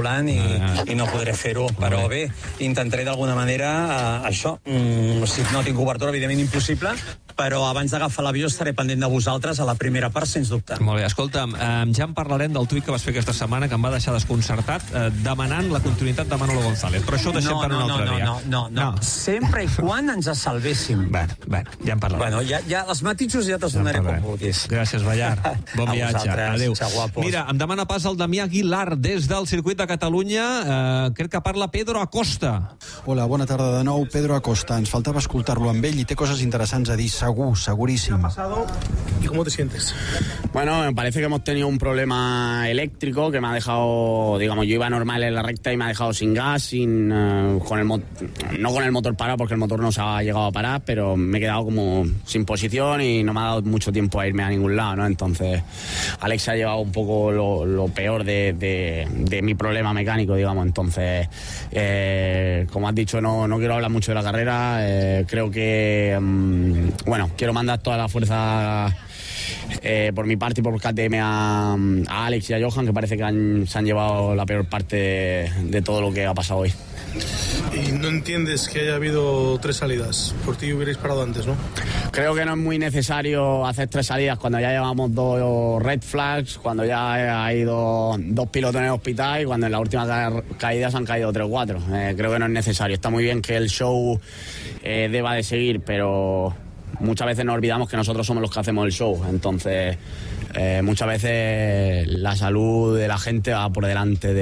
i no podré fer-ho, però bé, intentaré d'alguna manera això, si no tinc cobertura, evidentment impossible, però abans d'agafar l'avió estaré pendent de vosaltres a la primera part, sens dubte. Molt bé, escolta'm, ja en parlarem del tuit que vas fer aquesta setmana, que em va deixar desconcertat, demanant la continuïtat de Manolo González, però això ho deixem per un altre dia. No. Sempre i quan ens salvéssim. Bé, ja en parlarem. Bueno, ja els matisos ja te'ls donaré com vulguis. Gràcies, Ballar. Bon viatge. Adéu. Mira, em demana pas el Damià Aguilar des del circuit de Catalunya. Crec que parla Pedro Acosta. Hola, bona tarda de nou. Pedro Acosta. Ens faltava escoltar-lo amb ell i té coses interessants a dir. Segurísimo. ¿Y cómo te sientes? Bueno, me parece que hemos tenido un problema eléctrico que me ha dejado, digamos, yo iba normal en la recta y me ha dejado sin gas, no con el motor parado porque el motor no se ha llegado a parar, pero me he quedado como sin posición y no me ha dado mucho tiempo a irme a ningún lado, ¿no? Entonces, Alex ha llevado un poco lo peor de mi problema mecánico, digamos. Entonces, como has dicho, no quiero hablar mucho de la carrera. Creo que, bueno, quiero mandar toda la fuerza por mi parte y por KTM a Alex y a Johan, que parece que se han llevado la peor parte de todo lo que ha pasado hoy. Y no entiendes que haya habido 3 salidas. Por ti hubierais parado antes, ¿no? Creo que no es muy necesario hacer 3 salidas cuando ya llevamos 2 red flags, cuando ya hay dos pilotos en el hospital y cuando en la última caída se han caído 3 o 4. Creo que no es necesario. Está muy bien que el show deba de seguir, pero muchas veces nos olvidamos que nosotros somos los que hacemos el show. Entonces, muchas veces la salud de la gente va por delante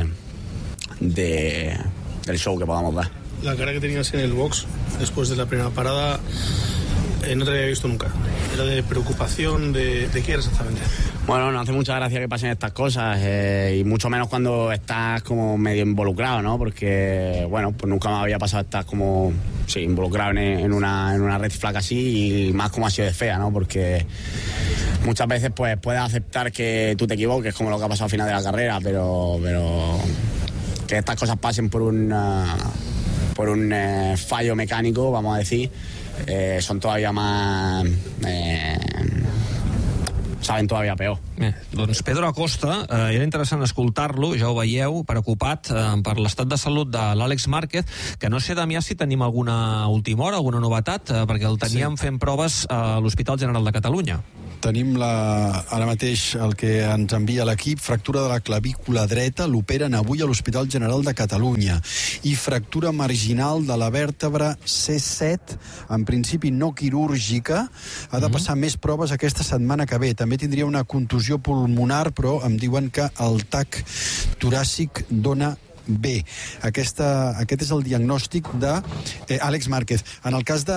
del show que podamos dar. La cara que tenías en el box después de la primera parada no te había visto nunca. Era de preocupación, ¿de qué era exactamente? Bueno, no hace mucha gracia que pasen estas cosas y mucho menos cuando estás como medio involucrado, ¿no? Porque, bueno, pues nunca me había pasado estar como, sí, involucrado en una red flag así y más como ha sido de fea, ¿no? Porque muchas veces pues puedes aceptar que tú te equivoques, como lo que ha pasado al final de la carrera, pero que estas cosas pasen por un fallo mecánico, vamos a decir, són todavía más... saben todavía peor. Doncs Pedro Acosta, era interessant escoltar-lo, ja ho veieu, preocupat per l'estat de salut de l'Àlex Márquez, que no sé, Damià, si tenim alguna última hora, alguna novetat, perquè el teníem fent proves a l'Hospital General de Catalunya. Tenim ara mateix el que ens envia l'equip, fractura de la clavícula dreta, l'operen avui a l'Hospital General de Catalunya, i fractura marginal de la vèrtebra C7, en principi no quirúrgica, ha de passar més proves aquesta setmana que ve. També tindria una contusió pulmonar, però em diuen que el tac toràcic dona bé. Aquest és el diagnòstic d'Àlex Márquez. En el cas de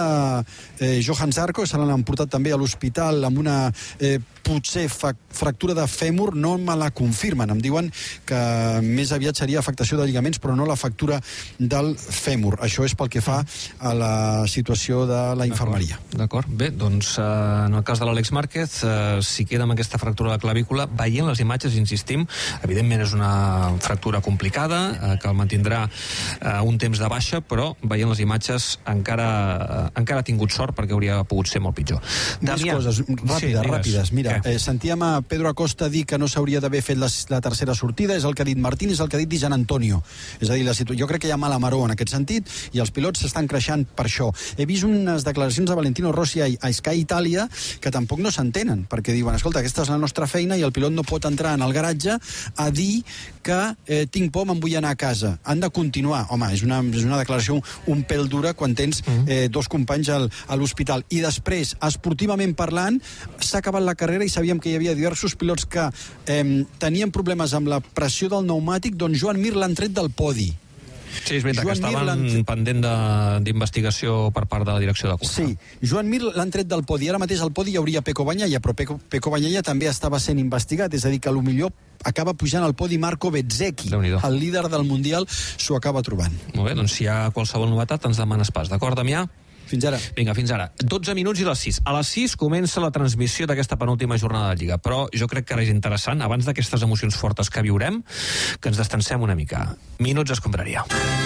Johan Zarco, se l'han portat també a l'hospital amb una potser fractura de fèmur, no me la confirmen. Em diuen que més aviat seria afectació de lligaments, però no la fractura del fèmur. Això és pel que fa a la situació de la infermeria. D'acord. Bé, doncs en el cas de l'Àlex Márquez, si queda amb aquesta fractura de la clavícula, veient les imatges, insistim, evidentment és una fractura complicada, que el mantindrà un temps de baixa, però veient les imatges encara ha tingut sort perquè hauria pogut ser molt pitjor. Més coses ràpides. Mira, sentíem a Pedro Acosta dir que no s'hauria d'haver fet la tercera sortida, és el que ha dit Martín, és el que ha dit Di Gian Antonio. És a dir, jo crec que hi ha mala maró en aquest sentit i els pilots s'estan creixant per això. He vist unes declaracions de Valentino Rossi a Sky Italia que tampoc no s'entenen, perquè diuen, escolta, aquesta és la nostra feina i el pilot no pot entrar en el garatge a dir que tinc por, me'n vull anar a casa. Han de continuar. Home, és una declaració un pèl dura quan tens 2 companys a l'hospital. I després, esportivament parlant, s'ha acabat la carrera i sabíem que hi havia diversos pilots que tenien problemes amb la pressió del pneumàtic, doncs Joan Mir l'han tret del podi. Sí, és veritat, que estaven pendent d'investigació per part de la direcció de cursa. Sí, Joan Mir l'han tret del podi. Ara mateix al podi hi hauria Pecco Bagnaia, però Pecco Bagnaia també estava sent investigat, és a dir, que potser acaba pujant al podi Marco Bezzecchi, el líder del Mundial, s'ho acaba trobant. Molt bé, doncs si hi ha qualsevol novetat ens demanes pas, d'acord, Damià? Fins ara. Vinga, fins ara. 12 minuts i les 6. A les 6 comença la transmissió d'aquesta penúltima jornada de Lliga, però jo crec que ara és interessant, abans d'aquestes emocions fortes que viurem, que ens destansem una mica. Minuts escombraria.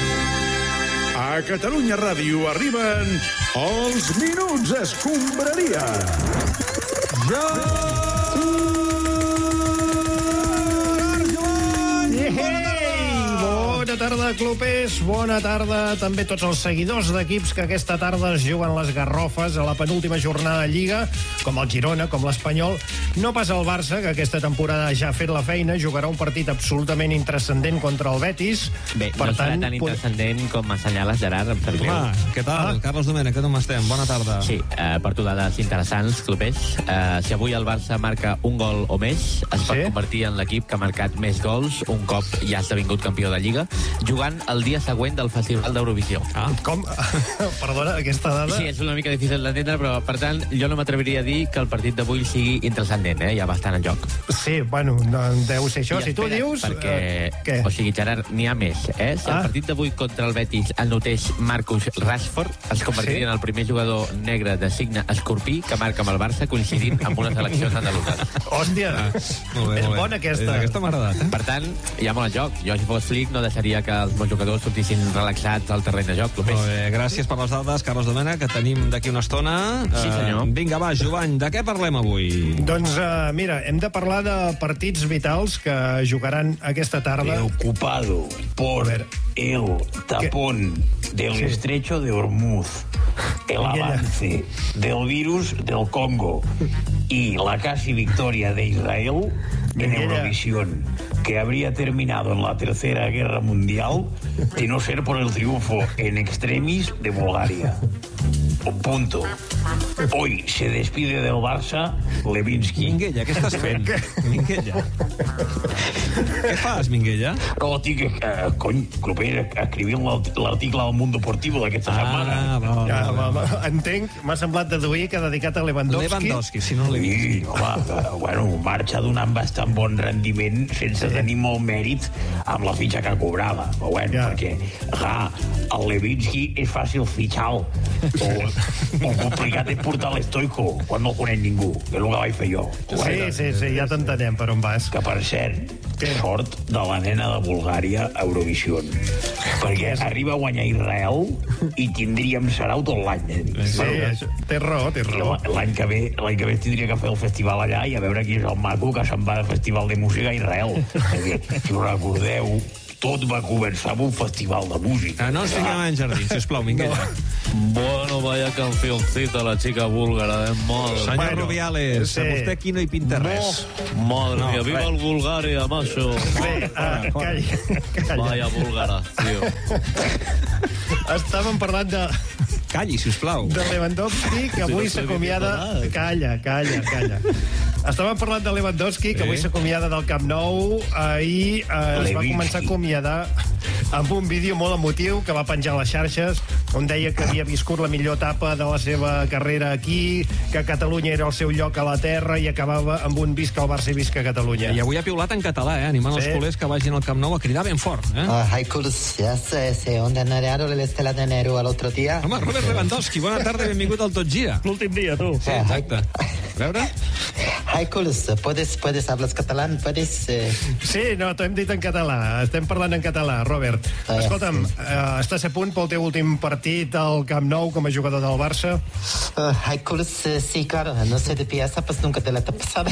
A Catalunya Ràdio arriben els Minuts Escombraria. Bona tarda, clubers. Bona tarda també tots els seguidors d'equips que aquesta tarda es juguen les garrofes a la penúltima jornada de Lliga, com el Girona, com l'Espanyol. No pas el Barça, que aquesta temporada ja ha fet la feina, jugarà un partit absolutament intranscendent contra el Betis. Bé, per no serà tan intranscendent com assenyales, Gerard, em sap greu. Què tal? Carlos Domènech, com estem? Bona tarda. Sí, per tu dades interessants, clubers. Si avui el Barça marca un gol o més, es pot convertir en l'equip que ha marcat més gols un cop ja ha esdevingut campió de Lliga, jugant el dia següent del Festival d'Eurovisió. Com? Perdona, aquesta dada... Sí, és una mica difícil d'entendre, però, per tant, jo no m'atreviria a dir que el partit d'avui sigui intranscendent, hi ha bastant en joc. Sí, bueno, no deu ser això. Si tu dius... Perquè, o sigui, Gerard, n'hi ha més, Si el partit d'avui contra el Betis el notés Marcus Rashford, es convertiria en el primer jugador negre de signe escorpí que marca amb el Barça, coincidint amb unes eleccions andaluses. Hòstia, és bona aquesta. Aquesta m'ha agradat, Per tant, hi ha molt en joc. Jo, si fos Flick, no deixaria que els meus jugadors sortissin relaxats al terreny de joc. Molt bé, gràcies per les dades, Carlos Domènech, que tenim d'aquí una estona. Sí, senyor. Vinga, va, Jovany, de què parlem avui? Doncs, mira, hem de parlar de partits vitals que jugaran aquesta tarda. Preocupado por el tapón del estrecho de Hormuz. el avance del virus del Congo y la casi victoria de Israel en Eurovisión, que habría terminado en la Tercera Guerra Mundial de no ser por el triunfo en extremis de Bulgaria. Punto. Hoy se despide del Barça Levinsky. Minguella, què estàs fent? Minguella. Què fas, Minguella? No, estic, Cloper, escrivint l'article al Mundo Deportivo d'aquesta setmana. Entenc, m'ha semblat deduir que ha dedicat a Lewandowski. Lewandowski, si no Levinsky. Sí, home, marxa donant bastant bon rendiment sense tenir molt mèrit amb la fitxa que cobrava. Però perquè, el Levinsky és fàcil fitxar o complicat és portar l'Stoico quan no el coneix ningú, que és el que vaig fer jo. Sí, ja t'entenem per on vas. Que, per cert, sort de la nena de Bulgària a Eurovisió. Perquè arriba a guanyar Israel i tindríem Sarau tot l'any. Sí, té raó. L'any que ve tindria que fer el festival allà i a veure qui és el maco que se'n va de festival de música a Israel. Si us recordeu, tot va començar amb un festival de música. No ens tinguem en jardí, sisplau, Minguella. Bueno, vaya cancioncita la chica búlgara, madre. Senyor Rubiales, a vostè aquí no hi pinta res. Madre mía, viva el Bulgaria, macho. Calla. Vaya búlgara, tio. Estàvem parlant de... Calli, sisplau. De Lewandowski, que avui s'acomiada... Calla. Estàvem parlant de Lewandowski, que avui s'acomiada del Camp Nou. Ahir es va començar a acomiadar amb un vídeo molt emotiu que va penjar a les xarxes, on deia que havia viscut la millor etapa de la seva carrera aquí, que Catalunya era el seu lloc a la terra, i acabava amb un visca al Barça i visca Catalunya. I avui ha piulat en català, animant els culers que vagin al Camp Nou a cridar ben fort. Ya sé, on andaron el Estela de enero al otro día. Home, Robert Lewandowski, bona tarda i benvingut al Tot Gira. L'últim dia, tu. Sí, exacte. A veure... Haikuls, ¿puedes hablar catalán? Sí, no, t'ho hem dit en català. Estem parlant en català, Robert. Escolta'm, estàs a punt pel teu últim partit al Camp Nou com a jugador del Barça? Haikuls, sí, claro. No sé de pieza, pues nunca te la he pasado.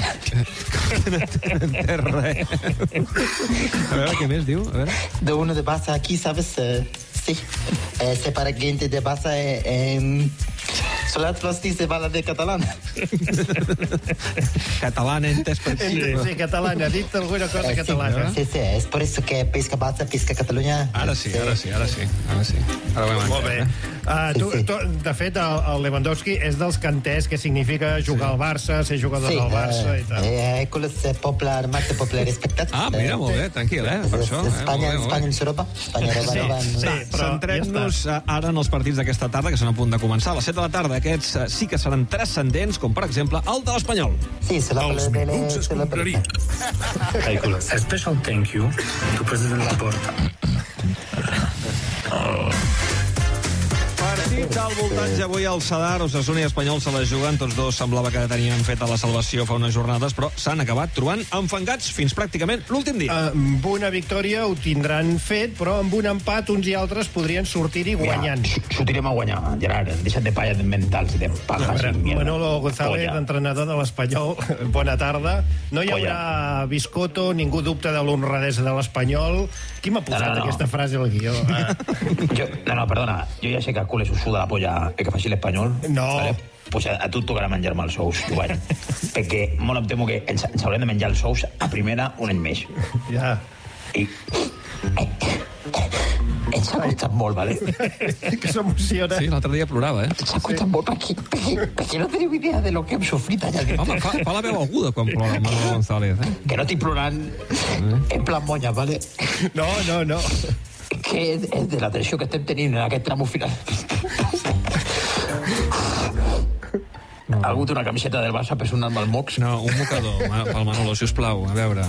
Res. A veure, què més diu? A veure. De uno de Barça aquí, ¿sabes? Sí. Para gente de Barça Solat Flosti se parla de catalán. Catalán entès per aquí. Sí, catalán. Ha dit alguna cosa catalana. Sí, es por eso que pesca Barça, pesca Catalunya. Ara sí. Molt bé. De fet, el Lewandowski és dels que ha entès què significa jugar al Barça, ser jugador del Barça i tal. És popular, más popular respectat. Mira, molt bé, tranquil, per això. Espanya en Europa. Centrem-nos ara en els partits d'aquesta tarda, que són a punt de començar. A les 7 de la tarda, aquests sí que seran transcendents, com per exemple el de l'Espanyol. Sí, els minuts escombraria. A special thank you to President Laporta. Partit al voltant avui al Sadar, Osasuna i Espanyol se la juguen, tots dos semblava que tenien feta la salvació fa unes jornades, però s'han acabat trobant enfangats fins pràcticament l'últim dia. Amb una victòria ho tindran fet, però amb un empat uns i altres podrien sortir-hi guanyant. Sortirem a guanyar, Gerard, deixa't de palles mentals i de pajas. Manolo González, entrenador de l'Espanyol, bona tarda. No hi haurà Biscotto, ningú dubta de l'honradesa de l'Espanyol. Qui m'ha posat aquesta frase al guió? No, perdona, jo ja sé que a cules us suda la polla que faci l'Espanyol. No. Vale? Pues a tu et tocarà menjar-me els sous, Jovany. Perquè molt em temo que ens haurem de menjar els sous a primera un any més. Ja. I... Ens ha costat molt, vale? Que s'emociona. Sí, l'altre dia plorava, Ens ha costat molt perquè no teniu idea de lo que hem sofrit allà dintre. Home, fa la veu aguda quan plora el Manolo González, Que no estic plorant en plan monya, vale? No. Que és de la tensió que estem tenint en aquest tramo final. Algú té una camiseta del Barça per sonar-me el mocs? No, un mocador pel Manolo, sisplau, a veure.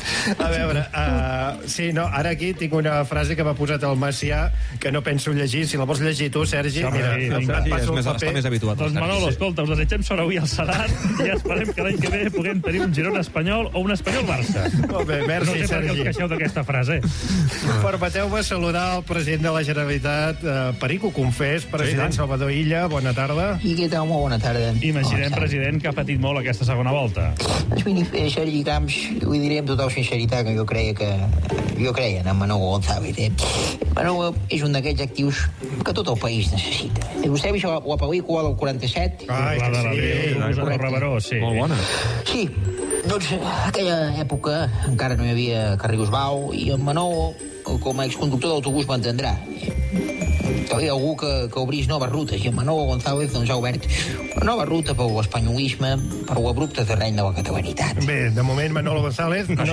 Sí, no, ara aquí tinc una frase que m'ha posat el Macià que no penso llegir. Si la vols llegir tu, Sergi, mira, et passo el paper. Està més habituat. Doncs Manolo, escolta, us desitgem sort avui al Sadar i esperem que l'any que ve puguem tenir un Girona espanyol o un espanyol Barça. Molt bé, merci, Sergi. No sé per què us queixeu d'aquesta frase. Permeteu-me saludar el president de la Generalitat, Perico Confés, president Salvador Illa, bona tarda. I què tal, molt bona tarda. Imaginem, president, que ha patit molt aquesta segona volta. Això, lligams, ho diré amb tot el sinceritat que jo creia en Manolo González. Manolo és un d'aquests actius que tot el país necessita. Vostè ha vist la pel·lícula del 47? Ai, que sí. El Reveró, sí. Molt bona. Sí, doncs en aquella època encara no hi havia carrils Bau i en Manolo, com a exconductor d'autobús, m'entendrà. Calia algú que obrís noves rutes i en Manolo González doncs, ha obert una nova ruta per l'espanyolisme, per l'abrupte terreny de la catalanitat. Bé, de moment Manolo González no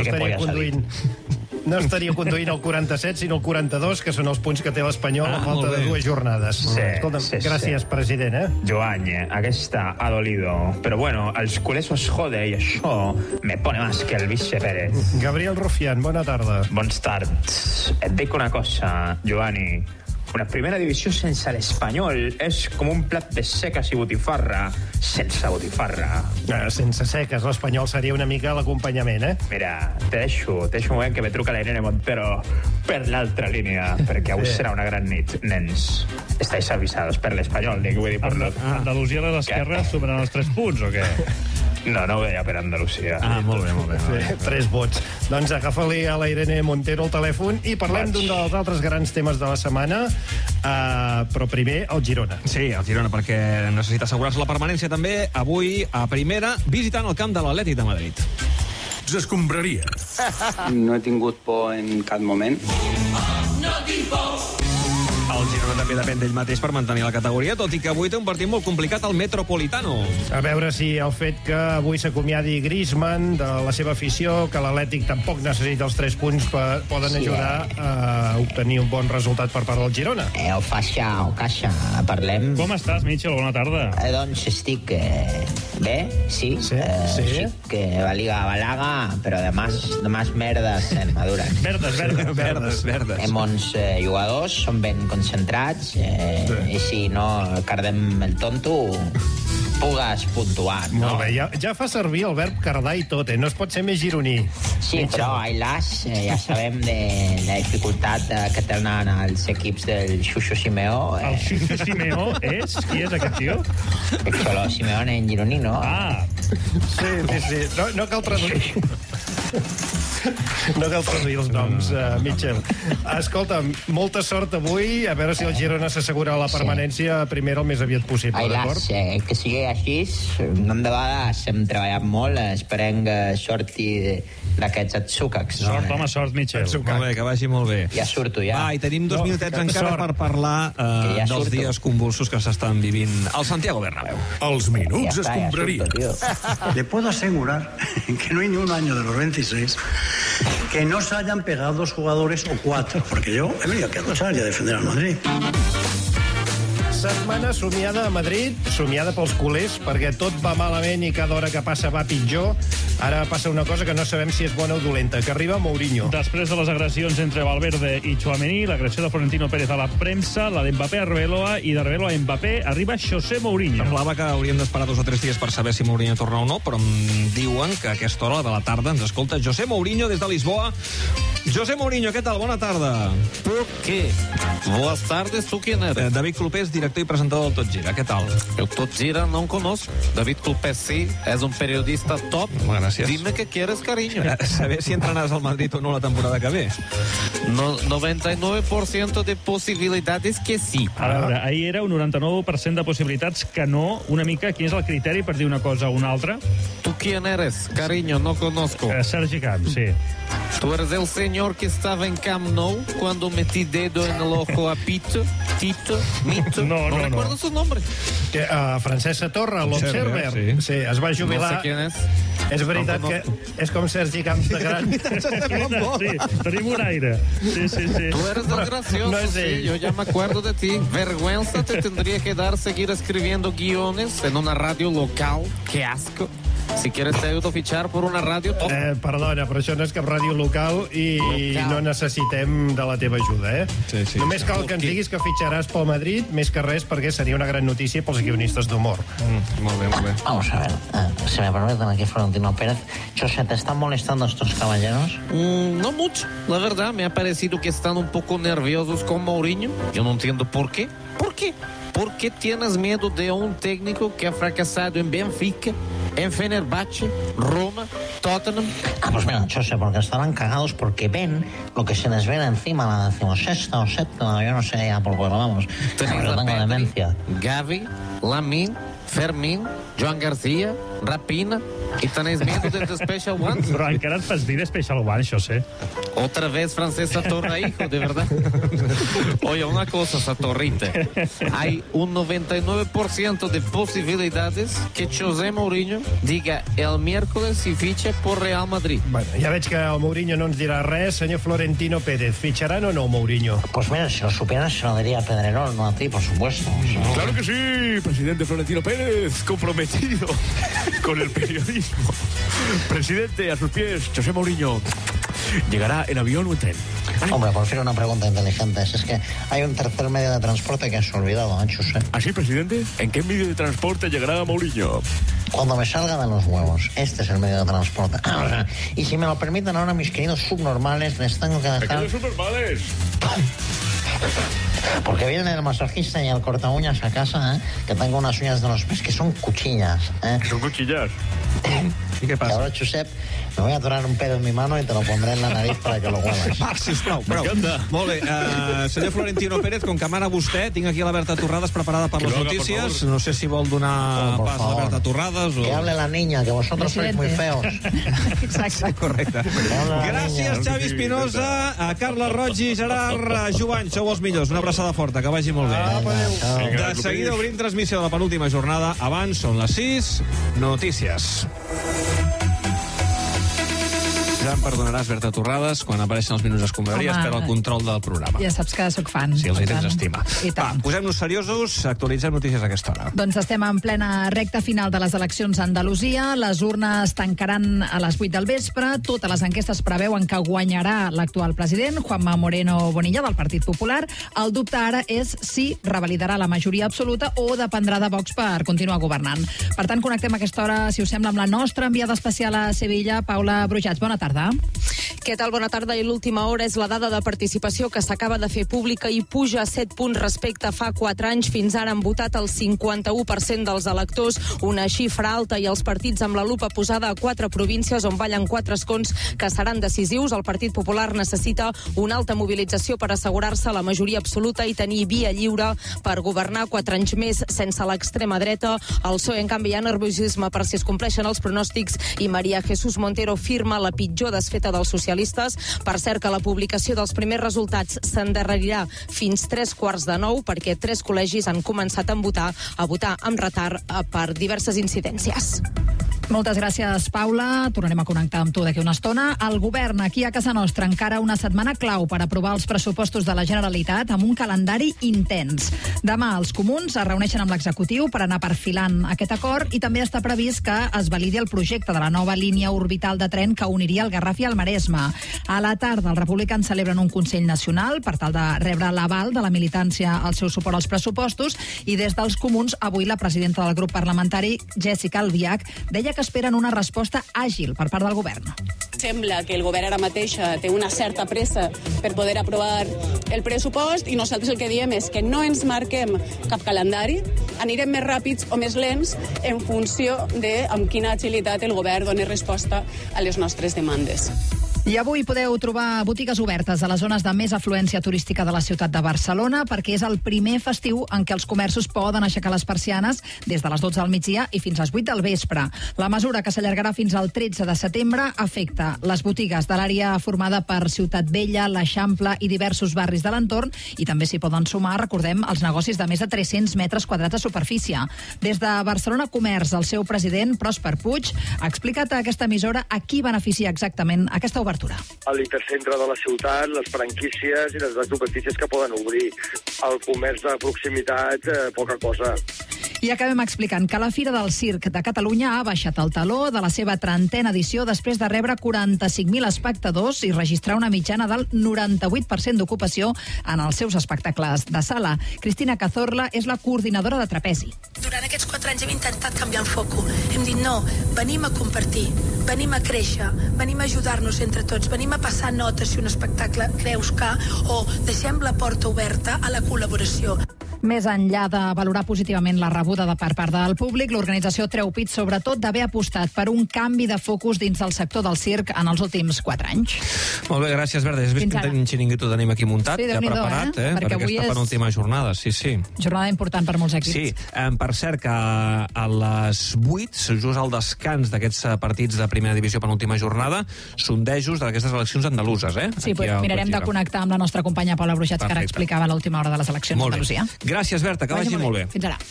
estaria conduint el 47, sinó el 42, que són els punts que té l'Espanyol a falta de 2 jornades. Escolta'm, gràcies, president. Joan, aquesta ha dolido. Però bueno, els culers os jode i això me pone más que el vice Pérez. Gabriel Rufián, bona tarda. Bons tards. Et dic una cosa, Joani. Una primera divisió sense l'Espanyol és com un plat de seques i botifarra sense botifarra. Sense seques, l'Espanyol seria una mica l'acompanyament, eh? Mira, te deixo un moment que me truca la Irene Montero per l'altra línia, perquè avui serà una gran nit, nens. Estáis avisados per l'Espanyol, dic, vull dir per Andalusia a l'esquerra superen els 3 punts, o què? No ho veia per Andalusia. Molt bé. Sí, 3 vots. Doncs agafa-li a la Irene Montero el telèfon i parlem d'un dels altres grans temes de la setmana, però primer el Girona. Sí, el Girona, perquè necessita assegurar-se la permanència també avui a primera, visitant el camp de l'Atlètic de Madrid. S'escombraria. No he tingut por en cap moment. No tinc por. El Girona també depèn d'ell mateix per mantenir la categoria, tot i que avui té un partit molt complicat al Metropolitano. A veure si el fet que avui s'acomiadi Griezmann de la seva afició, que l'Atlètic tampoc necessita els 3 punts, poden ajudar a obtenir un bon resultat per part del Girona. El Caixa, parlem. Com estàs, Mitchell? Bona tarda. Doncs estic bé, sí. Estic la Liga Balaga, però de más merdes maduras. Verdes. Hem uns jugadors, són ben concentrats, i si no cardem el tonto, pugues puntuar, no? Molt bé, ja fa servir el verb cardar i tot, no es pot ser més gironí. Sí, però Ailas, ja sabem de la dificultat que tenen els equips del Xuxo Simeó. El Xuxo Simeó és? Qui és aquest tio? El Xolo Simeone en gironí, no? Sí. No cal traduir. No cal traduir els noms, Mitchell. Escolta, molta sort avui, a veure si el Girona s'assegura la permanència primera el més aviat possible, d'acord? Que sigui així, no de vegades hem treballat molt, esperem que sorti d'aquests atzúcacs. Sort, home, sort, Mitchell. Molt bé, que vagi molt bé. Ja surto, ja. I tenim 2 minutets encara per parlar dels dies convulsos que s'estan vivint al Santiago Bernabéu. Els minuts escombraria. Le puedo asegurar que no hay ni un año de los 26 que no se hayan pegado 2 jugadores o 4, porque yo he venido aquí a luchar y a defender al Madrid. Setmana somiada a Madrid, somiada pels culers, perquè tot va malament i cada hora que passa va pitjor. Ara passa una cosa que no sabem si és bona o dolenta, que arriba Mourinho. Després de les agressions entre Valverde i Tchouaméni, l'agressió de Florentino Pérez a la premsa, la d'Mbappé a Arbeloa i d'Arbeloa a Mbappé, arriba José Mourinho. Semblava que hauríem d'esperar 2 o 3 dies per saber si Mourinho torna o no, però em diuen que a aquesta hora de la tarda ens escolta José Mourinho des de Lisboa. José Mourinho, què tal? Bona tarda. ¿Por qué? Buenas tardes, ¿tú quién eres? David Clopés, director y presentador del Tot Gira. ¿Qué tal? El Tot Gira no conozco. David Clopés sí, es un periodista top. Gracias. Dime qué quieres, cariño. Saber si entrenaràs al Madrid o no la temporada que ve. No, 99% de posibilitats que sí. A veure, ahir era un 99% de possibilitats que no. Una mica, quin és el criteri per dir una cosa o una altra? ¿Tú quién eres, cariño? No conozco. Sergi Camps, sí. Tú eres el señor que estaba en Camp Nou cuando metí dedo en el ojo a Tito. No recuerdo su nombre. Francesc Satorra, l'Observer. Sí, es va jubilar. No sé quién es. És veritat que és com Sergi Camps de gran. Sí, tenim un aire. Sí. Tú eres el gracioso, no es sí, yo ya me acuerdo de ti. Vergüenza te tendría que dar seguir escribiendo guiones en una radio local. Qué asco. Si quieres te ayudo a fichar por una ràdio top. Perdona, però això no és cap ràdio local i no necessitem de la teva ajuda, Sí. Només cal que ens diguis que fitxaràs pel Madrid, més que res perquè seria una gran notícia pels guionistes d'humor. Molt bé. Vamos a ver, se me permiten aquí Florentino Pérez. José, ¿te están molestando estos caballeros? No mucho. La verdad, me ha parecido que están un poco nerviosos con Mourinho. Yo no entiendo por qué. ¿Por qué? ¿Por qué tienes miedo de un técnico que ha fracasado en Benfica, en Fenerbahce, Roma, Tottenham. Pues mira, José, porque estarán cagados porque ven lo que se les viene encima, la decimosexta o séptima, yo no sé ya por cuál vamos. Tenéis Pero tengo demencia. Gavi, Lamine, Fermín, Joan García, Rapina, y tenéis miedo de The Special Ones. Però encara et fas dir de Special One, això sé. Otra vez Francés Satorra, hijo, de verdad. Oye, una cosa, Satorrita. Hay un 99% de posibilidades que José Mourinho diga el miércoles si ficha por Real Madrid. Bueno, ja veig que el Mourinho no ens dirà res. Senyor Florentino Pérez, ¿ficharan o no Mourinho? Pues mira, si lo supieras se lo diría a Pedrerol, no a ti, por supuesto. Claro que sí, presidente Florentino Pérez, comprometido con el periodismo. Presidente, a sus pies, José Mourinho. ¿Llegará en avión o en tren? Hombre, por fin una pregunta inteligente. Es que hay un tercer medio de transporte que has olvidado, José. ¿Ah, sí, presidente? ¿En qué medio de transporte llegará Mourinho? Cuando me salga de los huevos. Este es el medio de transporte. Y si me lo permiten ahora, mis queridos subnormales, les tengo que dejar... ¿Pequeños subnormales? Porque viene el masajista y el corta uñas a casa, que tengo unas uñas de los pies que son cuchillas. ¿Son cuchillas? ¿Y qué pasa? Y ahora, Josep, me voy a atorar un pedo en mi mano y te lo pondré en la nariz para que lo huelas. Va, sisplau, prou. Molt bé, senyor Florentino Pérez, com que mana vostè, tinc aquí la Berta Torrades preparada per les notícies. No sé si vol donar pas a la Berta Torrades o... Que hable la niña, que vosotros sois muy feos. Exacte, correcte. Gràcies, Xavi Espinosa, a Carla Roig i Gerard Jovany. Sou els millors. Una abraçada forta, que vagi molt bé. De seguida obrim transmissió de la penúltima jornada. Abans són les 6. Notícies. Ja em perdonaràs, Berta Torrades, quan apareixen els minuts escombraries per al control del programa. Ja saps que sóc fan. Si els hi tens estima. Va, posem-nos seriosos, actualitzem notícies a aquesta hora. Doncs estem en plena recta final de les eleccions a Andalusia. Les urnes tancaran a les 8 del vespre. Totes les enquestes preveuen que guanyarà l'actual president, Juanma Moreno Bonilla, del Partit Popular. El dubte ara és si revalidarà la majoria absoluta o dependrà de Vox per continuar governant. Per tant, connectem a aquesta hora, si us sembla, amb la nostra enviada especial a Sevilla, Paula Brujats. Bona tarda. Què tal? Bona tarda. I l'última hora és la dada de participació que s'acaba de fer pública i puja a 7 punts respecte a fa 4 anys. Fins ara han votat el 51% dels electors, una xifra alta, i els partits amb la lupa posada a 4 províncies on ballen 4 escons que seran decisius. El Partit Popular necessita una alta mobilització per assegurar-se la majoria absoluta i tenir via lliure per governar 4 anys més sense l'extrema dreta. El PSOE, en canvi, hi ha nerviosisme per si es compleixen els pronòstics i María Jesús Montero firma la pitjor desfeta dels socialistes. Per cert, que la publicació dels primers resultats s'endarrerirà fins 3:15 perquè 3 col·legis han començat a votar amb retard per diverses incidències. Moltes gràcies, Paula. Tornarem a connectar amb tu d'aquí una estona. El govern, aquí a casa nostra, encara una setmana clau per aprovar els pressupostos de la Generalitat amb un calendari intens. Demà els comuns es reuneixen amb l'executiu per anar perfilant aquest acord i també està previst que es validi el projecte de la nova línia orbital de tren que uniria el Garraf i el Maresme. A la tarda, els republicans celebren un Consell Nacional per tal de rebre l'aval de la militància al seu suport als pressupostos i des dels comuns, avui la presidenta del grup parlamentari, Jéssica Albiach, deia que esperen una resposta àgil per part del govern. Sembla que el govern ara mateix té una certa pressa per poder aprovar el pressupost i nosaltres el que diem és que no ens marquem cap calendari, anirem més ràpids o més lents en funció de amb quina agilitat el govern doni resposta a les nostres demandes. I avui podeu trobar botigues obertes a les zones de més afluència turística de la ciutat de Barcelona perquè és el primer festiu en què els comerços poden aixecar les persianes des de les 12 del migdia i fins a les 8 del vespre. La mesura, que s'allargarà fins al 13 de setembre, afecta les botigues de l'àrea formada per Ciutat Vella, l'Eixample i diversos barris de l'entorn i també s'hi poden sumar, recordem, els negocis de més de 300 metres quadrats de superfície. Des de Barcelona Comerç, el seu president, Pròsper Puig, ha explicat a aquesta emissora a qui beneficia exactament aquesta obertura. A l'hipercentre de la ciutat, les franquícies i les superfícies que poden obrir. El comerç de proximitat, poca cosa. I acabem explicant que la Fira del Circ de Catalunya ha baixat el taló de la seva 30a edició després de rebre 45.000 espectadors i registrar una mitjana del 98% d'ocupació en els seus espectacles de sala. Cristina Cazorla és la coordinadora de Trapezi. Durant aquests 4 anys hem intentat canviar el foco. Hem dit no, venim a compartir, venim a créixer, venim a ajudar-nos entre tots, venim a passar notes si un espectacle creus que, o deixem la porta oberta a la col·laboració. Més enllà de valorar positivament la rebuda per part del públic, l'organització treu pit sobretot d'haver apostat per un canvi de focus dins del sector del circ en els últims 4 anys. Molt bé, gràcies, Verdes. Has vist quin xiringuito tenim aquí muntat, sí, ja preparat, per aquesta penúltima jornada. Sí. Jornada important per molts equips. Sí, per cert, que a les 8, just al descans d'aquests partits de primera divisió penúltima jornada, sondejos d'aquestes eleccions andaluses, Sí, mirarem de connectar amb la nostra companya Paula Bruixats, que ara explicava l'última hora de les eleccions d'Andalusia. Gràcies, Berta, que vagi molt bé. Fins ara.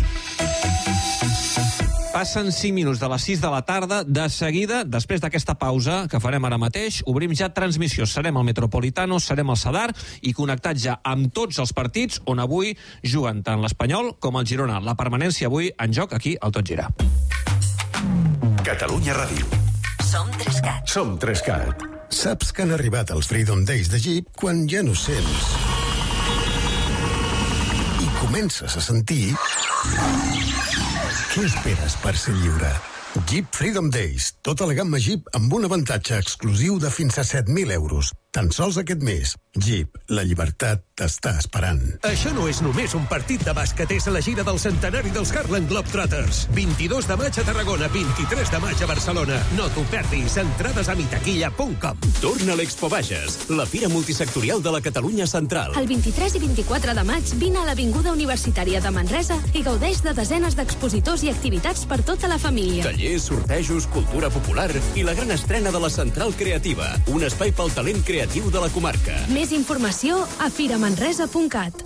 Passen 5 minuts de les 6 de la tarda. De seguida, després d'aquesta pausa que farem ara mateix, obrim ja transmissió. Serem al Metropolitano, serem al Sadar i connectats ja amb tots els partits on avui juguen tant l'Espanyol com el Girona. La permanència avui en joc aquí al Tot Gira. Catalunya Ràdio. Som 3CAT. Som 3CAT. Saps que han arribat els Freedom Days de Jeep quan ja no sents i comences a sentir... Què esperes per ser lliure? Jeep Freedom Days. Tota la gamma Jeep amb un avantatge exclusiu de fins a 7.000 euros. Tan sols aquest mes. Jeep, la llibertat t'està esperant. Això no és només un partit de bàsquet, és la gira del centenari dels Harlem Globetrotters. 22 de maig a Tarragona, 23 de maig a Barcelona. No t'ho perdis, entrades a mitaquilla.com. Torna a l'Expo Bages, la fira multisectorial de la Catalunya Central. El 23 i 24 de maig vine a l'Avinguda Universitària de Manresa i gaudeix de desenes d'expositors i activitats per tota la família. Tallers, sortejos, cultura popular i la gran estrena de la Central Creativa, un espai pel talent creatiu de la comarca. Més informació a firamanresa.cat.